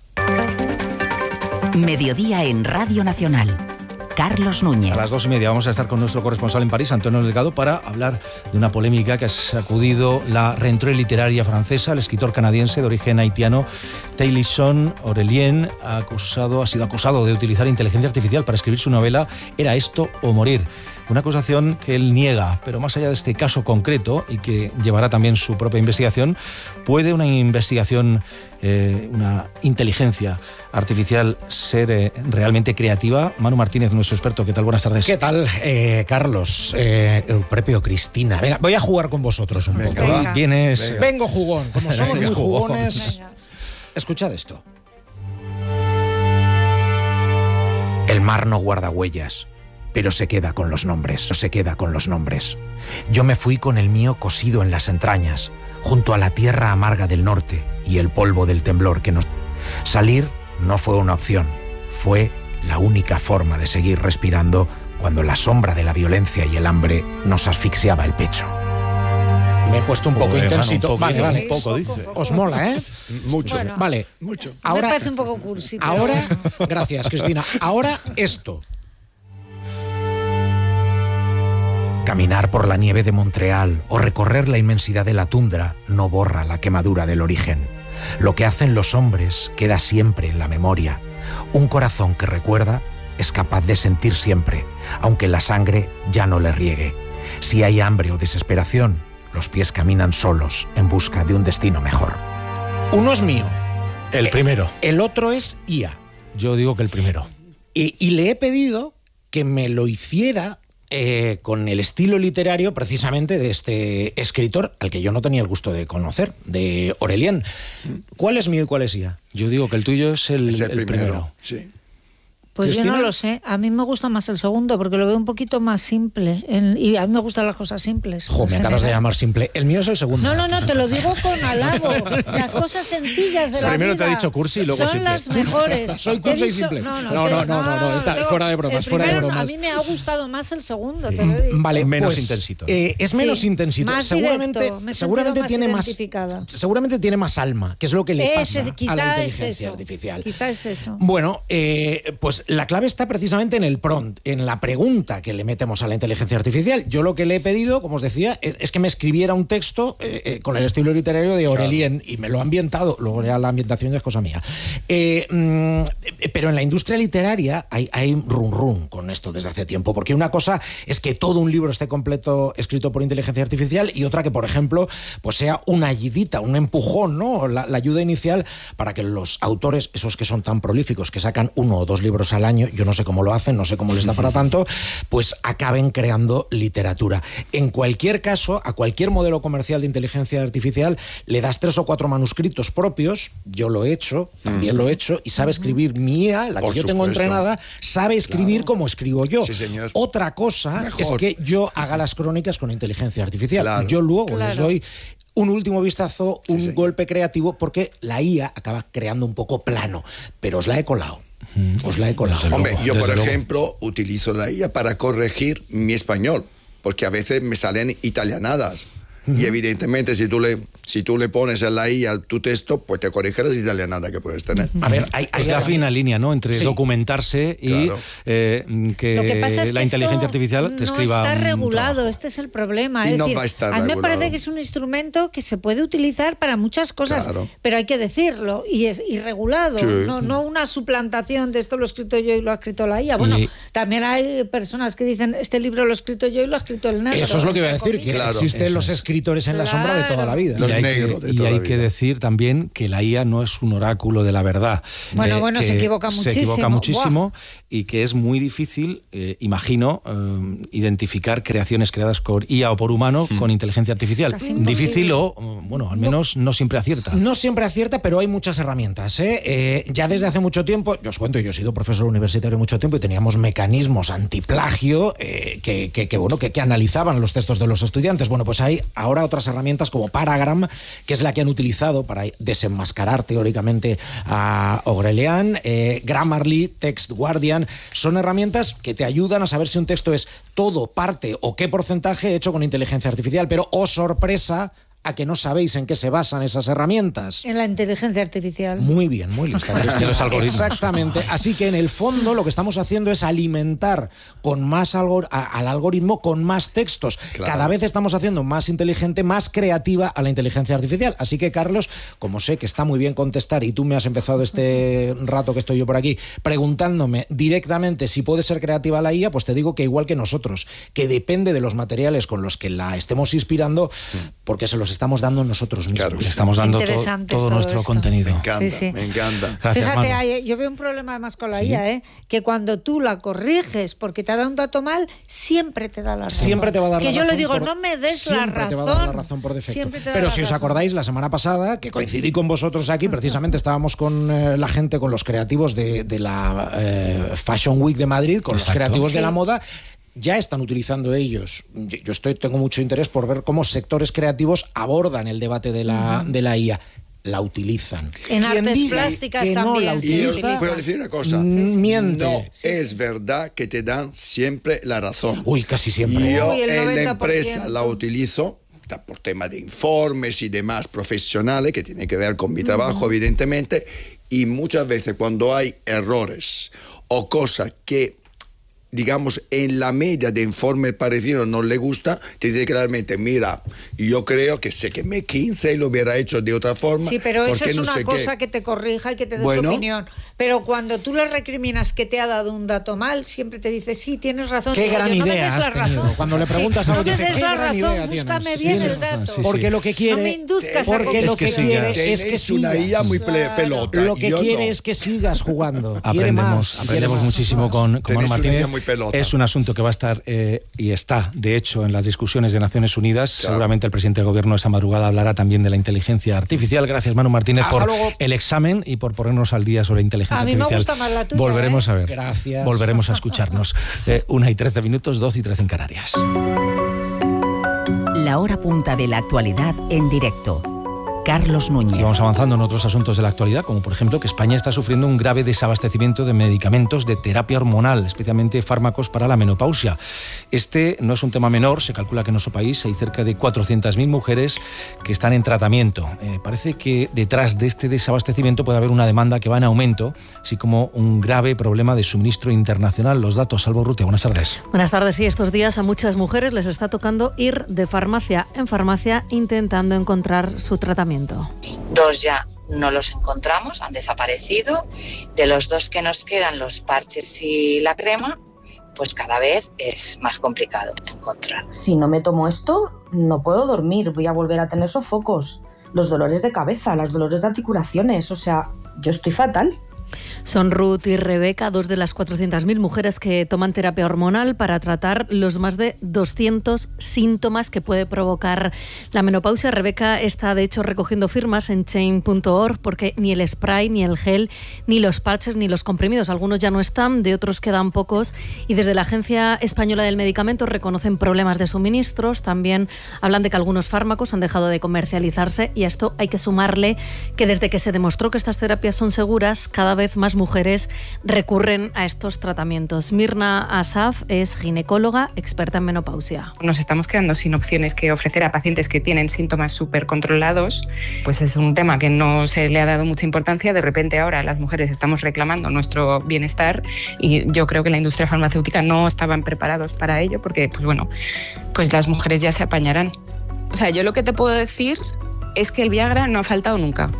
Speaker 10: Mediodía en Radio Nacional. Carlos Núñez.
Speaker 1: A las 2:30 vamos a estar con nuestro corresponsal en París, Antonio Delgado, para hablar de una polémica que ha sacudido la rentrée literaria francesa. El escritor canadiense de origen haitiano Tennyson Aurélien ha sido acusado de utilizar inteligencia artificial para escribir su novela Era esto o morir. Una acusación que él niega, pero más allá de este caso concreto, y que llevará también su propia investigación, ¿puede una investigación, una inteligencia artificial ser realmente creativa? Manu Martínez, nuestro experto, ¿qué tal? Buenas tardes.
Speaker 19: ¿Qué tal, Carlos? Eupropio, Cristina. Venga, voy a jugar con vosotros un poco. Vengo jugón, como somos muy jugones. Escuchad esto. El mar no guarda huellas, pero se queda con los nombres, Yo me fui con el mío cosido en las entrañas, junto a la tierra amarga del norte y el polvo del temblor que nos... Salir no fue una opción, fue la única forma de seguir respirando cuando la sombra de la violencia y el hambre nos asfixiaba el pecho. Me he puesto un poco intensito. Vale.
Speaker 1: Un poco, dice.
Speaker 19: Os mola, ¿eh?
Speaker 2: Mucho.
Speaker 3: Bueno,
Speaker 19: vale.
Speaker 2: Mucho.
Speaker 3: Me parece un poco cursi. Pero...
Speaker 19: Ahora, gracias, Cristina. Ahora esto. Caminar por la nieve de Montreal o recorrer la inmensidad de la tundra no borra la quemadura del origen. Lo que hacen los hombres queda siempre en la memoria. Un corazón que recuerda es capaz de sentir siempre, aunque la sangre ya no le riegue. Si hay hambre o desesperación, los pies caminan solos en busca de un destino mejor. Uno es mío.
Speaker 1: El primero.
Speaker 19: El otro es IA.
Speaker 1: Yo digo que el primero.
Speaker 19: Y le he pedido que me lo hiciera con el estilo literario precisamente de este escritor al que yo no tenía el gusto de conocer, de Aurélien. ¿Cuál es mío y cuál es IA?
Speaker 1: Yo digo que el tuyo es el primero.
Speaker 2: Sí.
Speaker 3: Pues
Speaker 19: ¿Cristina?
Speaker 3: yo no lo sé. A mí me gusta más el segundo porque lo veo un poquito más simple. Y a mí me gustan las cosas simples.
Speaker 19: Me acabas de llamar simple. El mío es el segundo.
Speaker 3: No, te lo digo con halago. Las cosas sencillas de la
Speaker 1: Primero
Speaker 3: vida
Speaker 1: te ha dicho cursi y luego
Speaker 3: son
Speaker 1: simple.
Speaker 3: las mejores.
Speaker 19: Soy cursi y simple. No, está fuera de bromas,
Speaker 3: A mí me ha gustado más el segundo, te lo he dicho.
Speaker 19: Vale,
Speaker 1: menos
Speaker 19: pues,
Speaker 1: intensito.
Speaker 19: Es menos intensito.
Speaker 3: Más directo,
Speaker 19: seguramente tiene más alma, que es lo que le pasa a la inteligencia artificial.
Speaker 3: Quizá es eso.
Speaker 19: Bueno, pues la clave está precisamente en el prompt, en la pregunta que le metemos a la inteligencia artificial. Yo lo que le he pedido, como os decía, es que me escribiera un texto con el estilo literario de Aurélien, y me lo ha ambientado. Luego ya la ambientación es cosa mía. Pero en la industria literaria hay run con esto desde hace tiempo, porque una cosa es que todo un libro esté completo escrito por inteligencia artificial, y otra que, por ejemplo, pues sea una ayudita, un empujón, ¿no? La ayuda inicial para que los autores, esos que son tan prolíficos, que sacan 1 o 2 libros al año, yo no sé cómo lo hacen, no sé cómo les da para tanto, pues acaben creando literatura. En cualquier caso, a cualquier modelo comercial de inteligencia artificial le das 3 o 4 manuscritos propios, yo lo he hecho, también lo he hecho, y sabe escribir mi IA, la que yo tengo entrenada, sabe escribir como escribo yo.
Speaker 2: Sí, señor.
Speaker 19: Otra cosa es que yo haga las crónicas con inteligencia artificial. Yo luego les doy un último vistazo, un golpe creativo, porque la IA acaba creando un poco plano, pero os la he colado.
Speaker 2: Hombre, yo por ejemplo utilizo la IA para corregir mi español, porque a veces me salen italianadas. Y evidentemente si tú le pones en la IA tu texto, pues te corrige las italianadas que puedes tener.
Speaker 19: A ver, hay
Speaker 1: la fina línea, ¿no? Entre documentarse y que la inteligencia artificial te escriba.
Speaker 3: No está regulado, este es el problema.
Speaker 2: Y
Speaker 3: es
Speaker 2: no
Speaker 3: decir,
Speaker 2: va a estar
Speaker 3: a mí me
Speaker 2: regulado.
Speaker 3: parece que es un instrumento que se puede utilizar para muchas cosas, pero hay que decirlo, y es irregulado, no una suplantación de esto lo he escrito yo y lo ha escrito la IA. Bueno, también hay personas que dicen este libro lo he escrito yo y lo ha escrito el negro.
Speaker 19: Eso es lo que iba a decir, que existen los escritores escritores en la sombra de toda la vida.
Speaker 2: Los negros de
Speaker 1: y
Speaker 2: toda
Speaker 1: hay
Speaker 2: la
Speaker 1: que
Speaker 2: vida.
Speaker 1: decir también que la IA no es un oráculo de la verdad.
Speaker 3: Bueno,
Speaker 1: Que
Speaker 3: se equivoca muchísimo.
Speaker 1: Se equivoca muchísimo.
Speaker 3: Buah.
Speaker 1: Y que es muy difícil, imagino, identificar creaciones creadas por IA o por humano con inteligencia artificial. Difícil o, bueno, al menos no siempre acierta.
Speaker 19: No siempre acierta, pero hay muchas herramientas. Ya desde hace mucho tiempo, yo os cuento, yo he sido profesor universitario mucho tiempo y teníamos mecanismos antiplagio que analizaban los textos de los estudiantes. Bueno, pues hay ahora otras herramientas como Paragram, que es la que han utilizado para desenmascarar teóricamente a Aurelian, Grammarly, Text Guardian. Son herramientas que te ayudan a saber si un texto es todo, parte o qué porcentaje hecho con inteligencia artificial. Pero, oh sorpresa, a que no sabéis en qué se basan esas herramientas.
Speaker 3: En la inteligencia artificial.
Speaker 19: Muy bien, muy lista.
Speaker 1: Los algoritmos.
Speaker 19: Exactamente. Así que en el fondo lo que estamos haciendo es alimentar con más al algoritmo con más textos.
Speaker 2: Claro.
Speaker 19: Cada vez estamos haciendo más inteligente, más creativa a la inteligencia artificial. Así que, Carlos, como sé que está muy bien contestar y tú me has empezado este rato que estoy yo por aquí preguntándome directamente si puede ser creativa la IA, pues te digo que igual que nosotros, que depende de los materiales con los que la estemos inspirando, porque se los estamos dando nosotros mismos.
Speaker 2: Claro,
Speaker 1: Le estamos dando todo nuestro
Speaker 3: esto.
Speaker 1: contenido.
Speaker 2: Me encanta,
Speaker 3: Sí.
Speaker 2: me encanta.
Speaker 1: Gracias,
Speaker 3: Fíjate,
Speaker 1: Manu.
Speaker 3: yo veo un problema además con la IA, que cuando tú la corriges porque te ha dado un dato mal, siempre te da la razón.
Speaker 19: Siempre te va a dar
Speaker 3: que
Speaker 19: la
Speaker 3: yo
Speaker 19: razón.
Speaker 3: le digo, no me des la
Speaker 19: Siempre
Speaker 3: razón.
Speaker 19: te va a dar la razón por defecto.
Speaker 3: Siempre te da
Speaker 19: Pero
Speaker 3: la
Speaker 19: si os
Speaker 3: razón.
Speaker 19: acordáis, la semana pasada, que coincidí con vosotros aquí, precisamente estábamos con la gente, con los creativos de la Fashion Week de Madrid, con
Speaker 1: Exacto.
Speaker 19: los creativos de
Speaker 3: Sí.
Speaker 19: la moda. Ya están utilizando ellos. Tengo mucho interés por ver cómo sectores creativos abordan el debate de la IA. La utilizan.
Speaker 3: En
Speaker 19: Quien
Speaker 3: artes
Speaker 19: diga
Speaker 3: plásticas
Speaker 19: que no
Speaker 3: también,
Speaker 19: la
Speaker 3: sí.
Speaker 2: Y os
Speaker 19: utiliza,
Speaker 2: puedo decir una cosa.
Speaker 19: miente.
Speaker 2: No es verdad que te dan siempre la razón.
Speaker 19: Uy, casi siempre.
Speaker 2: Yo
Speaker 3: Uy, el
Speaker 2: en la
Speaker 3: 90%.
Speaker 2: empresa la utilizo por temas de informes y demás profesionales que tiene que ver con mi trabajo, evidentemente, y muchas veces cuando hay errores o cosas que, digamos, en la media de informes parecidos no le gusta, te dice claramente, mira, yo creo que sé que McKinsey lo hubiera hecho de otra forma.
Speaker 3: Sí, pero eso
Speaker 2: porque
Speaker 3: es
Speaker 2: no
Speaker 3: una
Speaker 2: sé
Speaker 3: cosa
Speaker 2: qué.
Speaker 3: que te corrija y que te dé
Speaker 2: Bueno.
Speaker 3: su opinión. Pero cuando tú le recriminas que te ha dado un dato mal, siempre te dice, sí, tienes razón.
Speaker 19: Qué
Speaker 3: Digo
Speaker 19: gran
Speaker 3: yo, no me
Speaker 19: idea
Speaker 3: des la
Speaker 19: has tenido.
Speaker 3: razón.
Speaker 19: Cuando le preguntas a
Speaker 3: no
Speaker 19: alguien,
Speaker 3: me
Speaker 19: dice,
Speaker 3: des
Speaker 19: qué
Speaker 3: la
Speaker 19: gran idea
Speaker 3: razón,
Speaker 19: tienes.
Speaker 3: búscame bien
Speaker 19: Tienes
Speaker 3: el
Speaker 19: razón,
Speaker 3: dato.
Speaker 1: sí,
Speaker 19: Porque lo que quiere,
Speaker 3: No me induzcas a
Speaker 19: porque lo que
Speaker 3: conclusiones.
Speaker 19: quiere es que
Speaker 2: Tenéis una
Speaker 19: sigas.
Speaker 2: IA muy
Speaker 3: Claro.
Speaker 2: pelota.
Speaker 19: Lo que
Speaker 2: yo
Speaker 19: quiere
Speaker 2: no.
Speaker 19: es que sigas jugando. Quiere más, quiere
Speaker 1: Aprendemos
Speaker 19: más.
Speaker 1: muchísimo con Manu
Speaker 2: Tenéis una
Speaker 1: Martínez.
Speaker 2: idea muy pelota.
Speaker 1: Es un asunto que va a estar y está, de hecho, en las discusiones de Naciones Unidas.
Speaker 2: Claro.
Speaker 1: Seguramente el presidente del gobierno esta madrugada hablará también de la inteligencia artificial. Gracias, Manu Martínez,
Speaker 19: Hasta
Speaker 1: por
Speaker 19: luego.
Speaker 1: el examen y por ponernos al día sobre inteligencia
Speaker 3: A mí me
Speaker 1: artificial.
Speaker 3: gusta más la tuya,
Speaker 1: Volveremos a ver.
Speaker 19: Gracias.
Speaker 1: Volveremos a escucharnos. 1:13, 2:13 en Canarias.
Speaker 10: La hora punta de la actualidad en directo. Carlos Núñez.
Speaker 1: Y vamos avanzando en otros asuntos de la actualidad, como por ejemplo que España está sufriendo un grave desabastecimiento de medicamentos de terapia hormonal, especialmente fármacos para la menopausia. Este no es un tema menor, se calcula que en nuestro país hay cerca de 400.000 mujeres que están en tratamiento. Parece que detrás de este desabastecimiento puede haber una demanda que va en aumento, así como un grave problema de suministro internacional. Los datos, Salvo Urrutia, buenas tardes.
Speaker 20: Buenas tardes. Sí, estos días a muchas mujeres les está tocando ir de farmacia en farmacia intentando encontrar su tratamiento.
Speaker 21: 2 ya no los encontramos, han desaparecido. De los 2 que nos quedan, los parches y la crema, pues cada vez es más complicado encontrar.
Speaker 22: Si no me tomo esto, no puedo dormir, voy a volver a tener sofocos, los dolores de cabeza, los dolores de articulaciones, o sea, yo estoy fatal.
Speaker 20: Son Ruth y Rebeca, 2 de las 400.000 mujeres que toman terapia hormonal para tratar los más de 200 síntomas que puede provocar la menopausia. Rebeca está, de hecho, recogiendo firmas en Change.org porque ni el spray, ni el gel, ni los parches, ni los comprimidos, algunos ya no están, de otros quedan pocos. Y desde la Agencia Española del Medicamento reconocen problemas de suministros. También hablan de que algunos fármacos han dejado de comercializarse, y a esto hay que sumarle que desde que se demostró que estas terapias son seguras, cada vez más mujeres recurren a estos tratamientos. Mirna Asaf es ginecóloga, experta en menopausia.
Speaker 23: Nos estamos quedando sin opciones que ofrecer a pacientes que tienen síntomas súper controlados. Pues es un tema que no se le ha dado mucha importancia. De repente ahora las mujeres estamos reclamando nuestro bienestar, y yo creo que la industria farmacéutica no estaban preparados para ello, porque pues las mujeres ya se apañarán. O sea, yo lo que te puedo decir es que el Viagra no ha faltado nunca.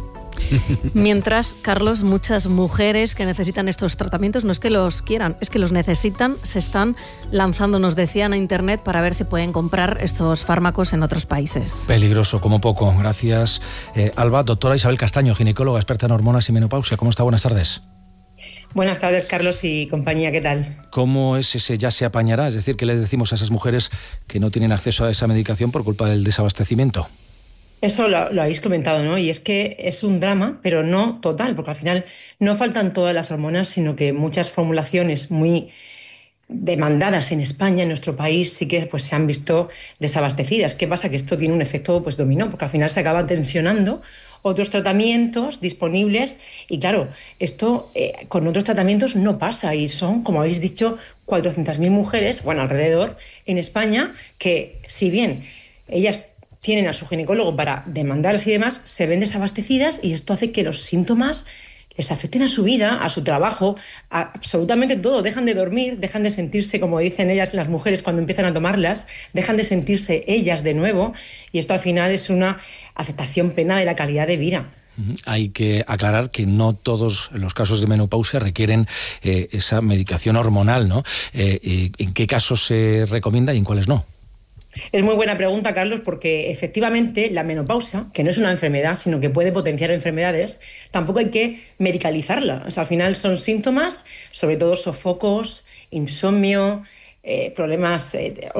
Speaker 20: Mientras, Carlos, muchas mujeres que necesitan estos tratamientos no es que los quieran, es que los necesitan, se están lanzando, nos decían, a internet para ver si pueden comprar estos fármacos en otros países.
Speaker 1: Peligroso, como poco. Gracias, Alba. Doctora Isabel Castaño, ginecóloga, experta en hormonas y menopausia. ¿Cómo está? Buenas tardes.
Speaker 4: Buenas tardes, Carlos y compañía, ¿qué tal?
Speaker 1: ¿Cómo es ese ya se apañará? Es decir, ¿qué les decimos a esas mujeres que no tienen acceso a esa medicación por culpa del desabastecimiento?
Speaker 4: Eso lo habéis comentado, ¿no? Y es que es un drama, pero no total, porque al final no faltan todas las hormonas, sino que muchas formulaciones muy demandadas en España, en nuestro país, sí que pues se han visto desabastecidas. ¿Qué pasa? Que esto tiene un efecto pues dominó, porque al final se acaban tensionando otros tratamientos disponibles y claro, esto con otros tratamientos no pasa y son, como habéis dicho, 400.000 mujeres, bueno, alrededor, en España, que si bien ellas tienen a su ginecólogo para demandarlas y demás, se ven desabastecidas y esto hace que los síntomas les afecten a su vida, a su trabajo, a absolutamente todo. Dejan de dormir, dejan de sentirse, como dicen ellas, las mujeres cuando empiezan a tomarlas, dejan de sentirse ellas de nuevo y esto al final es una afectación plena de la calidad de vida.
Speaker 1: Hay que aclarar que no todos los casos de menopausia requieren esa medicación hormonal, ¿no? ¿En qué casos se recomienda y en cuáles no?
Speaker 4: Es muy buena pregunta, Carlos, porque efectivamente la menopausia, que no es una enfermedad, sino que puede potenciar enfermedades, tampoco hay que medicalizarla. O sea, al final son síntomas, sobre todo sofocos, insomnio, problemas de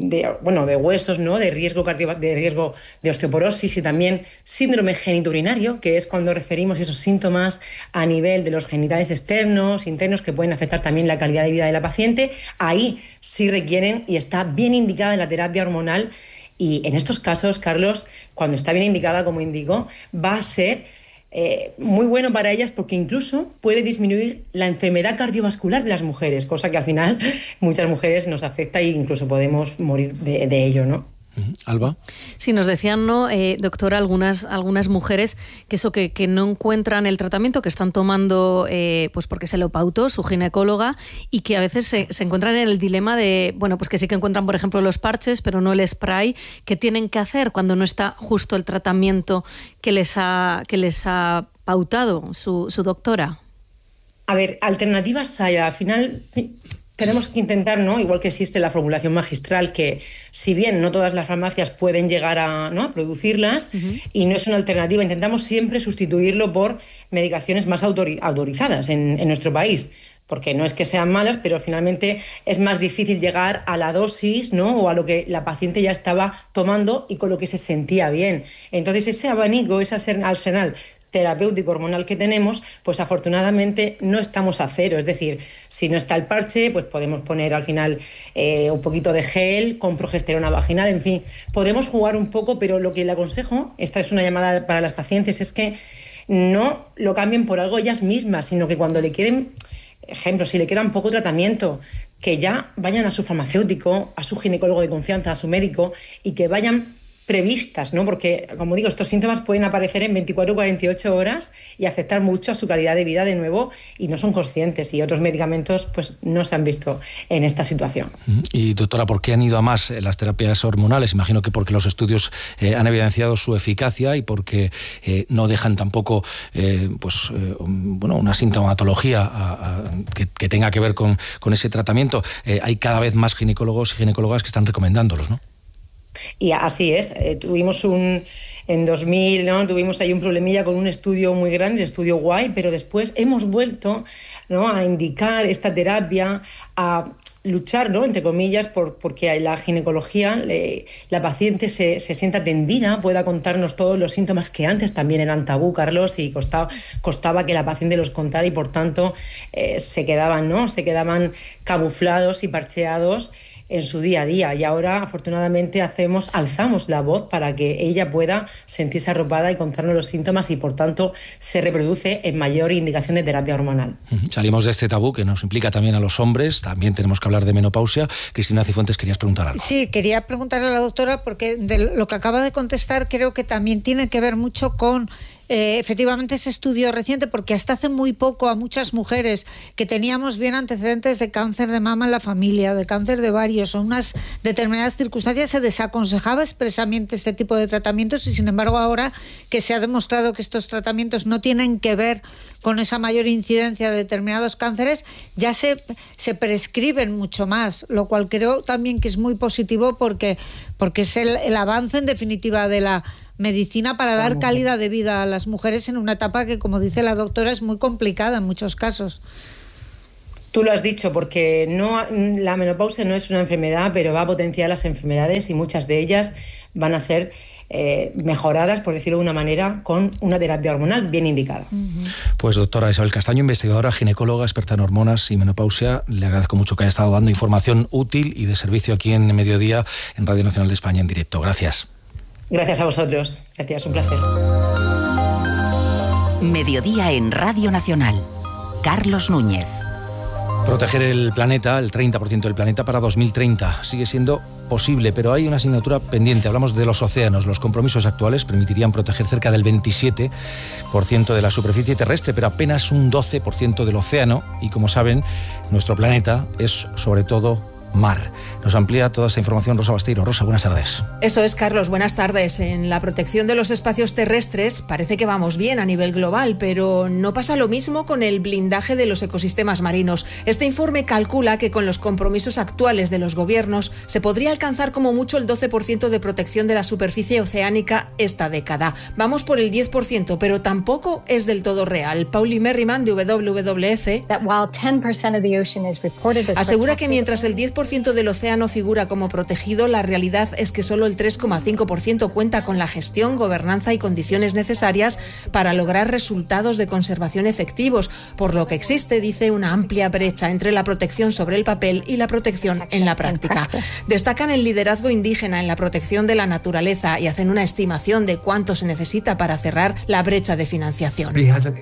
Speaker 4: huesos, ¿no? de riesgo de osteoporosis y también síndrome genitourinario, que es cuando referimos esos síntomas a nivel de los genitales externos, internos, que pueden afectar también la calidad de vida de la paciente. Ahí sí requieren y está bien indicada la terapia hormonal y en estos casos, Carlos, cuando está bien indicada, como indico, va a ser muy bueno para ellas porque incluso puede disminuir la enfermedad cardiovascular de las mujeres, cosa que al final muchas mujeres nos afecta e incluso podemos morir de ello, ¿no?
Speaker 1: Alba.
Speaker 20: Sí, nos decían, ¿no, doctora, algunas mujeres que eso que no encuentran el tratamiento que están tomando pues porque se lo pautó su ginecóloga y que a veces se encuentran en el dilema de, bueno, pues que sí que encuentran, por ejemplo, los parches, pero no el spray. ¿Qué tienen que hacer cuando no está justo el tratamiento que les ha pautado su doctora?
Speaker 4: A ver, alternativas hay. Al final tenemos que intentar, ¿no? Igual que existe la formulación magistral, que si bien no todas las farmacias pueden llegar a producirlas, y no es una alternativa, intentamos siempre sustituirlo por medicaciones más autorizadas en nuestro país, porque no es que sean malas, pero finalmente es más difícil llegar a la dosis, ¿no? O a lo que la paciente ya estaba tomando y con lo que se sentía bien. Entonces ese abanico, ese arsenal terapéutico hormonal que tenemos, pues afortunadamente no estamos a cero. Es decir, si no está el parche, pues podemos poner al final un poquito de gel con progesterona vaginal, en fin, podemos jugar un poco, pero lo que le aconsejo, esta es una llamada para las pacientes, es que no lo cambien por algo ellas mismas, sino que cuando le queden, ejemplo, si le queda un poco tratamiento, que ya vayan a su farmacéutico, a su ginecólogo de confianza, a su médico, y que vayan previstas, ¿no? Porque, como digo, estos síntomas pueden aparecer en 24 o 48 horas y afectar mucho a su calidad de vida de nuevo y no son conscientes y otros medicamentos pues no se han visto en esta situación.
Speaker 1: Y doctora, ¿por qué han ido a más las terapias hormonales? Imagino que porque los estudios han evidenciado su eficacia y porque no dejan tampoco una sintomatología que tenga que ver con ese tratamiento. Hay cada vez más ginecólogos y ginecólogas que están recomendándolos, ¿no?
Speaker 4: Y así es, tuvimos en 2000, ¿no? Tuvimos ahí un problemilla con un estudio muy grande, el estudio Guay, pero después hemos vuelto, ¿no?, a indicar esta terapia, a luchar, ¿no?, entre comillas, porque la ginecología, la paciente se sienta atendida, pueda contarnos todos los síntomas que antes también eran tabú, Carlos, y costaba que la paciente los contara y por tanto se quedaban camuflados y parcheados en su día a día, y ahora afortunadamente alzamos la voz para que ella pueda sentirse arropada y contarnos los síntomas y por tanto se reproduce en mayor indicación de terapia hormonal.
Speaker 1: Salimos de este tabú que nos implica también a los hombres, también tenemos que hablar de menopausia. Cristina Cifuentes, querías preguntar algo.
Speaker 3: Sí, quería preguntarle a la doctora porque de lo que acaba de contestar creo que también tiene que ver mucho con efectivamente ese estudio reciente, porque hasta hace muy poco a muchas mujeres que teníamos bien antecedentes de cáncer de mama en la familia, de cáncer de ovarios o unas determinadas circunstancias, se desaconsejaba expresamente este tipo de tratamientos, y sin embargo ahora que se ha demostrado que estos tratamientos no tienen que ver con esa mayor incidencia de determinados cánceres, ya se prescriben mucho más, lo cual creo también que es muy positivo porque es el avance en definitiva de la medicina para dar calidad de vida a las mujeres en una etapa que, como dice la doctora, es muy complicada en muchos casos.
Speaker 4: Tú lo has dicho, porque la menopausia no es una enfermedad, pero va a potenciar las enfermedades, y muchas de ellas van a ser mejoradas, por decirlo de una manera, con una terapia hormonal bien indicada.
Speaker 1: Pues doctora Isabel Castaño, investigadora, ginecóloga, experta en hormonas y menopausia, le agradezco mucho que haya estado dando información útil y de servicio aquí en Mediodía, en Radio Nacional de España en directo. Gracias.
Speaker 4: Gracias a vosotros. Gracias, un placer.
Speaker 10: Mediodía en Radio Nacional. Carlos Núñez.
Speaker 1: Proteger el planeta, el 30% del planeta para 2030. Sigue siendo posible, pero hay una asignatura pendiente. Hablamos de los océanos. Los compromisos actuales permitirían proteger cerca del 27% de la superficie terrestre, pero apenas un 12% del océano. Y como saben, nuestro planeta es sobre todo mar. Nos amplía toda esta información Rosa Basteiro. Rosa, buenas tardes.
Speaker 7: Eso es, Carlos, buenas tardes. En la protección de los espacios terrestres parece que vamos bien a nivel global, pero no pasa lo mismo con el blindaje de los ecosistemas marinos. Este informe calcula que con los compromisos actuales de los gobiernos se podría alcanzar como mucho el 12% de protección de la superficie oceánica esta década. Vamos por el 10%, pero tampoco es del todo real. Pauli Merriman, de WWF, asegura que mientras el 10% del océano figura como protegido, la realidad es que solo el 3,5% cuenta con la gestión, gobernanza y condiciones necesarias para lograr resultados de conservación efectivos, por lo que existe, dice, una amplia brecha entre la protección sobre el papel y la protección en la práctica. Destacan el liderazgo indígena en la protección de la naturaleza y hacen una estimación de cuánto se necesita para cerrar la brecha de financiación.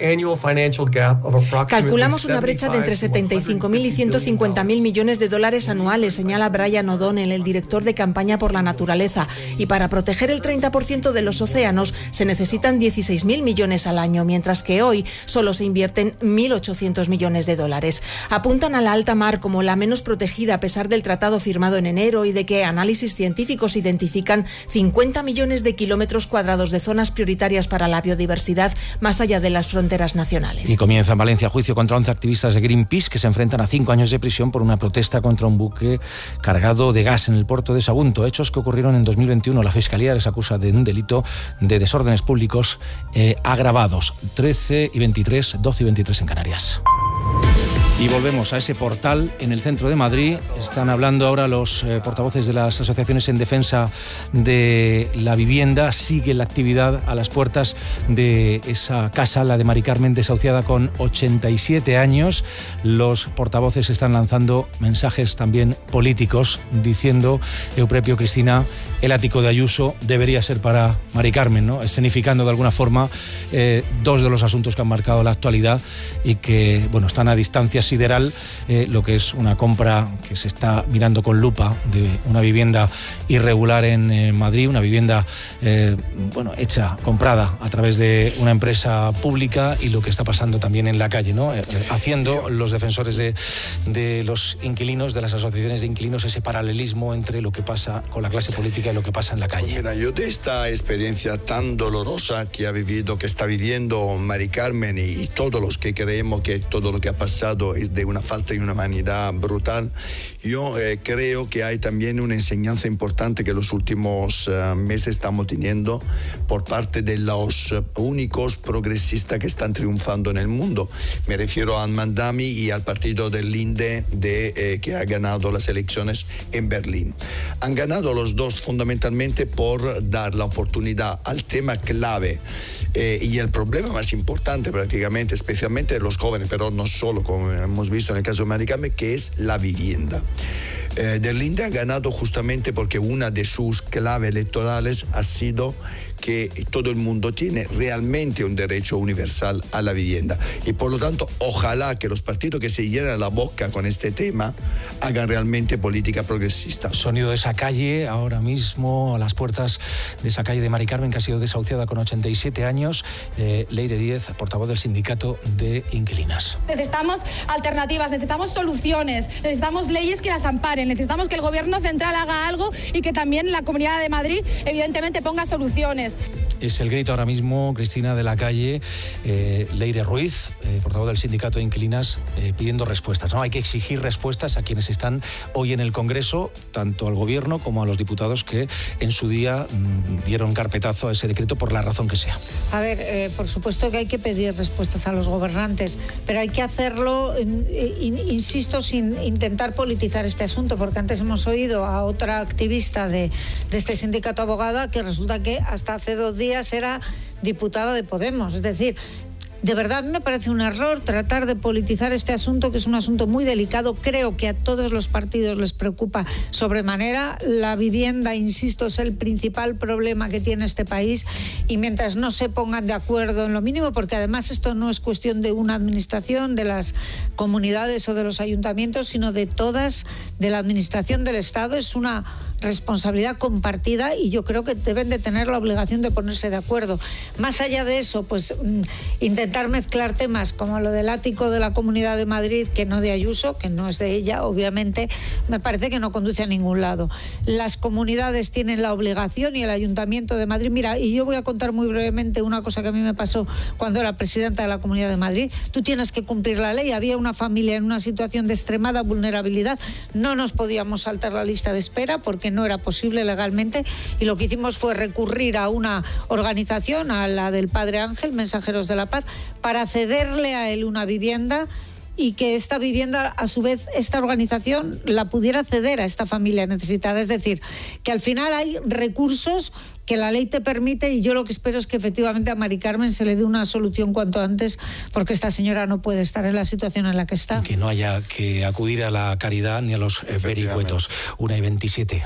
Speaker 7: Calculamos una brecha de entre 75.000 y 150.000 millones de dólares anuales, señala Brian O'Donnell, el director de campaña por la naturaleza, y para proteger el 30% de los océanos se necesitan 16.000 millones al año, mientras que hoy solo se invierten 1.800 millones de dólares. Apuntan a la alta mar como la menos protegida a pesar del tratado firmado en enero y de que análisis científicos identifican 50 millones de kilómetros cuadrados de zonas prioritarias para la biodiversidad más allá de las fronteras nacionales.
Speaker 1: Y comienza en Valencia juicio contra 11 activistas de Greenpeace que se enfrentan a 5 años de prisión por una protesta contra un buque cargado de gas en el puerto de Sagunto. Hechos que ocurrieron en 2021. La Fiscalía les acusa de un delito de desórdenes públicos agravados. 13 y 23, 12 y 23 en Canarias. Y volvemos a ese portal en el centro de Madrid. Están hablando ahora los portavoces de las asociaciones en defensa de la vivienda. Sigue la actividad a las puertas de esa casa, la de Mari Carmen, desahuciada con 87 años. Los portavoces están lanzando mensajes también políticos, diciendo, Euprepio, Cristina, el ático de Ayuso debería ser para Mari Carmen, ¿no? Escenificando de alguna forma dos de los asuntos que han marcado la actualidad y que, bueno, están a distancia sideral, lo que es una compra que se está mirando con lupa de una vivienda irregular en Madrid, una vivienda comprada a través de una empresa pública, y lo que está pasando también en la calle, ¿no? Haciendo los defensores de los inquilinos, de las asociaciones de inquilinos, ese paralelismo entre lo que pasa con la clase política y lo que pasa en la calle.
Speaker 2: Mira, yo de esta experiencia tan dolorosa que está viviendo Mari Carmen y todos los que creemos que todo lo que ha pasado es de una falta de humanidad brutal, yo creo que hay también una enseñanza importante que los últimos meses estamos teniendo por parte de los únicos progresistas que están triunfando en el mundo. Me refiero a Al-Mandami y al partido del Linde que ha ganado las elecciones en Berlín. Han ganado los dos fundamentalmente por dar la oportunidad al tema clave y el problema más importante prácticamente, especialmente de los jóvenes, pero no solo, como hemos visto en el caso de Mari Carmen, que es la vivienda. Der Linde ha ganado justamente porque una de sus claves electorales ha sido que todo el mundo tiene realmente un derecho universal a la vivienda. Y por lo tanto, ojalá que los partidos que se llenan la boca con este tema hagan realmente política progresista.
Speaker 1: Sonido de esa calle, ahora mismo a las puertas de esa calle de Mari Carmen, que ha sido desahuciada con 87 años. Leire Díez, portavoz del sindicato de inquilinas.
Speaker 6: Necesitamos alternativas, necesitamos soluciones, necesitamos leyes que las amparen, necesitamos que el gobierno central haga algo y que también la Comunidad de Madrid evidentemente ponga soluciones.
Speaker 1: Es el grito ahora mismo, Cristina, de la calle. Leire Ruiz, portavoz del sindicato de inquilinas, pidiendo respuestas, ¿no? Hay que exigir respuestas a quienes están hoy en el Congreso, tanto al Gobierno como a los diputados que en su día dieron carpetazo a ese decreto por la razón que sea.
Speaker 3: A ver, por supuesto que hay que pedir respuestas a los gobernantes, pero hay que hacerlo, insisto, sin intentar politizar este asunto, porque antes hemos oído a otra activista de este sindicato abogada que resulta que hasta hace 2 días era diputada de Podemos. Es decir, de verdad me parece un error tratar de politizar este asunto, que es un asunto muy delicado. Creo que a todos los partidos les preocupa sobremanera. La vivienda, insisto, es el principal problema que tiene este país, y mientras no se pongan de acuerdo en lo mínimo, porque además esto no es cuestión de una administración, de las comunidades o de los ayuntamientos, sino de todas, de la administración del Estado. Es una responsabilidad compartida y yo creo que deben de tener la obligación de ponerse de acuerdo. Más allá de eso, pues intentar mezclar temas como lo del ático de la Comunidad de Madrid, que no de Ayuso, que no es de ella, obviamente, me parece que no conduce a ningún lado. Las comunidades tienen la obligación, y el Ayuntamiento de Madrid, mira, y yo voy a contar muy brevemente una cosa que a mí me pasó cuando era presidenta de la Comunidad de Madrid. Tú tienes que cumplir la ley. Había una familia en una situación de extremada vulnerabilidad, no nos podíamos saltar la lista de espera porque no era posible legalmente, y lo que hicimos fue recurrir a una organización, a la del Padre Ángel, Mensajeros de la Paz, para cederle a él una vivienda, y que esta vivienda, a su vez, esta organización la pudiera ceder a esta familia necesitada. Es decir, que al final hay recursos que la ley te permite, y yo lo que espero es que efectivamente a Mari Carmen se le dé una solución cuanto antes, porque esta señora no puede estar en la situación en la que está.
Speaker 1: Y que no haya que acudir a la caridad ni a los vericuetos. 1:27.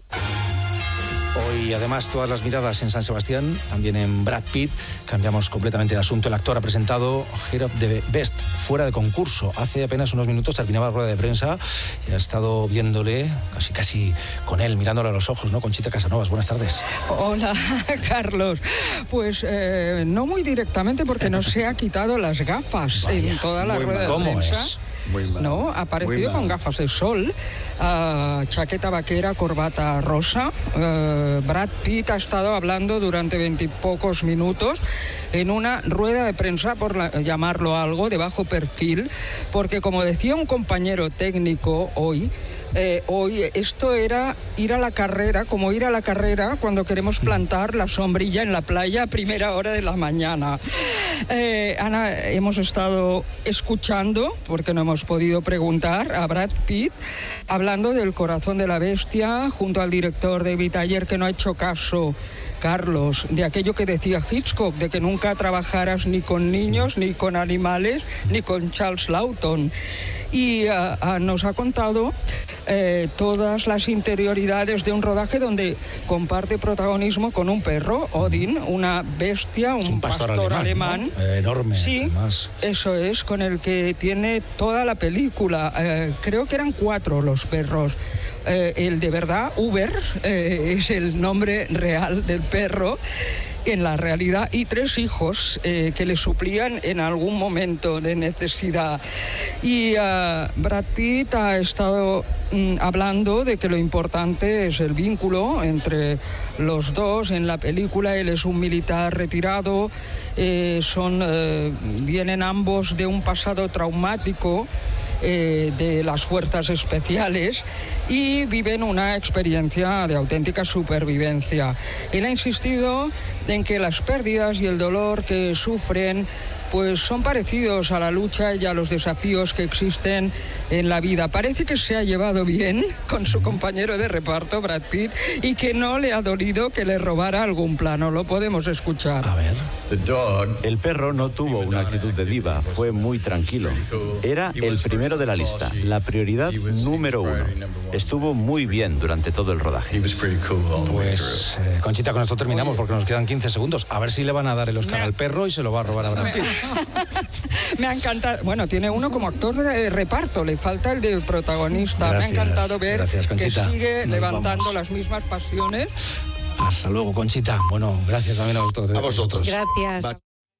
Speaker 1: Hoy, además, todas las miradas en San Sebastián, también en Brad Pitt. Cambiamos completamente de asunto. El actor ha presentado Head of the Best, fuera de concurso. Hace apenas unos minutos terminaba la rueda de prensa y ha estado viéndole, casi con él, mirándole a los ojos, ¿no? Conchita Casanovas, buenas tardes.
Speaker 8: Hola, Carlos. Pues no muy directamente, porque no se ha quitado las gafas. Vaya, en toda la rueda de prensa.
Speaker 1: Es?
Speaker 8: Muy mal. No, ha aparecido con gafas de sol, chaqueta vaquera, corbata rosa. Brad Pitt ha estado hablando durante 20 y pocos minutos en una rueda de prensa, por llamarlo algo, de bajo perfil, porque, como decía un compañero técnico hoy, esto era ir a la carrera, como ir a la carrera cuando queremos plantar la sombrilla en la playa a primera hora de la mañana. Ana, hemos estado escuchando, porque no hemos podido preguntar, a Brad Pitt hablando del Corazón de la Bestia junto al director David Ayer, que no ha hecho caso, Carlos, de aquello que decía Hitchcock, de que nunca trabajaras ni con niños, ni con animales, ni con Charles Lawton. Y nos ha contado todas las interioridades de un rodaje donde comparte protagonismo con un perro, Odin, una bestia, un pastor alemán.
Speaker 1: ¿no? Enorme.
Speaker 8: Sí,
Speaker 1: además.
Speaker 8: Eso es, con el que tiene toda la película. Creo que eran 4 los perros. El de verdad, Uber, es el nombre real del perro en la realidad, y 3 hijos que le suplían en algún momento de necesidad. Y Brad Pitt ha estado hablando de que lo importante es el vínculo entre los dos. En la película él es un militar retirado, vienen ambos de un pasado traumático, de las fuerzas especiales, y viven una experiencia de auténtica supervivencia. Él ha insistido en que las pérdidas y el dolor que sufren pues son parecidos a la lucha y a los desafíos que existen en la vida. Parece que se ha llevado bien con su compañero de reparto, Brad Pitt, y que no le ha dolido que le robara algún plano. Lo podemos escuchar.
Speaker 1: A ver.
Speaker 9: El perro no tuvo una actitud de diva, fue muy tranquilo. Era el primero primero de la lista, la prioridad número 1. Estuvo muy bien durante todo el rodaje.
Speaker 1: Pues, Conchita, con esto terminamos porque nos quedan 15 segundos. A ver si le van a dar el Oscar al perro y se lo va a robar a Brad Pitt.
Speaker 8: Me ha encantado. Bueno, tiene uno como actor de reparto, le falta el de protagonista.
Speaker 1: Gracias,
Speaker 8: me ha encantado ver que sigue
Speaker 1: Nos
Speaker 8: levantando
Speaker 1: vamos.
Speaker 8: las mismas pasiones.
Speaker 1: Hasta luego, Conchita. Bueno, gracias también a vosotros.
Speaker 2: A vosotros.
Speaker 3: Gracias.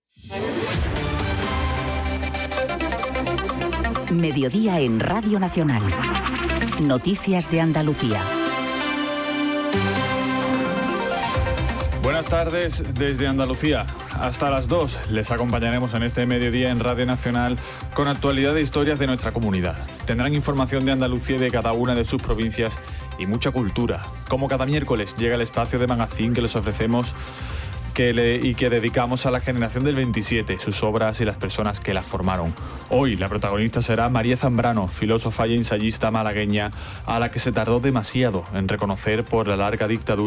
Speaker 10: Mediodía en Radio Nacional. Noticias de Andalucía.
Speaker 11: Buenas tardes desde Andalucía. Hasta las 2 les acompañaremos en este mediodía en Radio Nacional con actualidad e historias de nuestra comunidad. Tendrán información de Andalucía y de cada una de sus provincias y mucha cultura. Como cada miércoles llega el espacio de magazine que les ofrecemos y que dedicamos a la generación del 27, sus obras y las personas que las formaron. Hoy la protagonista será María Zambrano, filósofa y ensayista malagueña, a la que se tardó demasiado en reconocer por la larga dictadura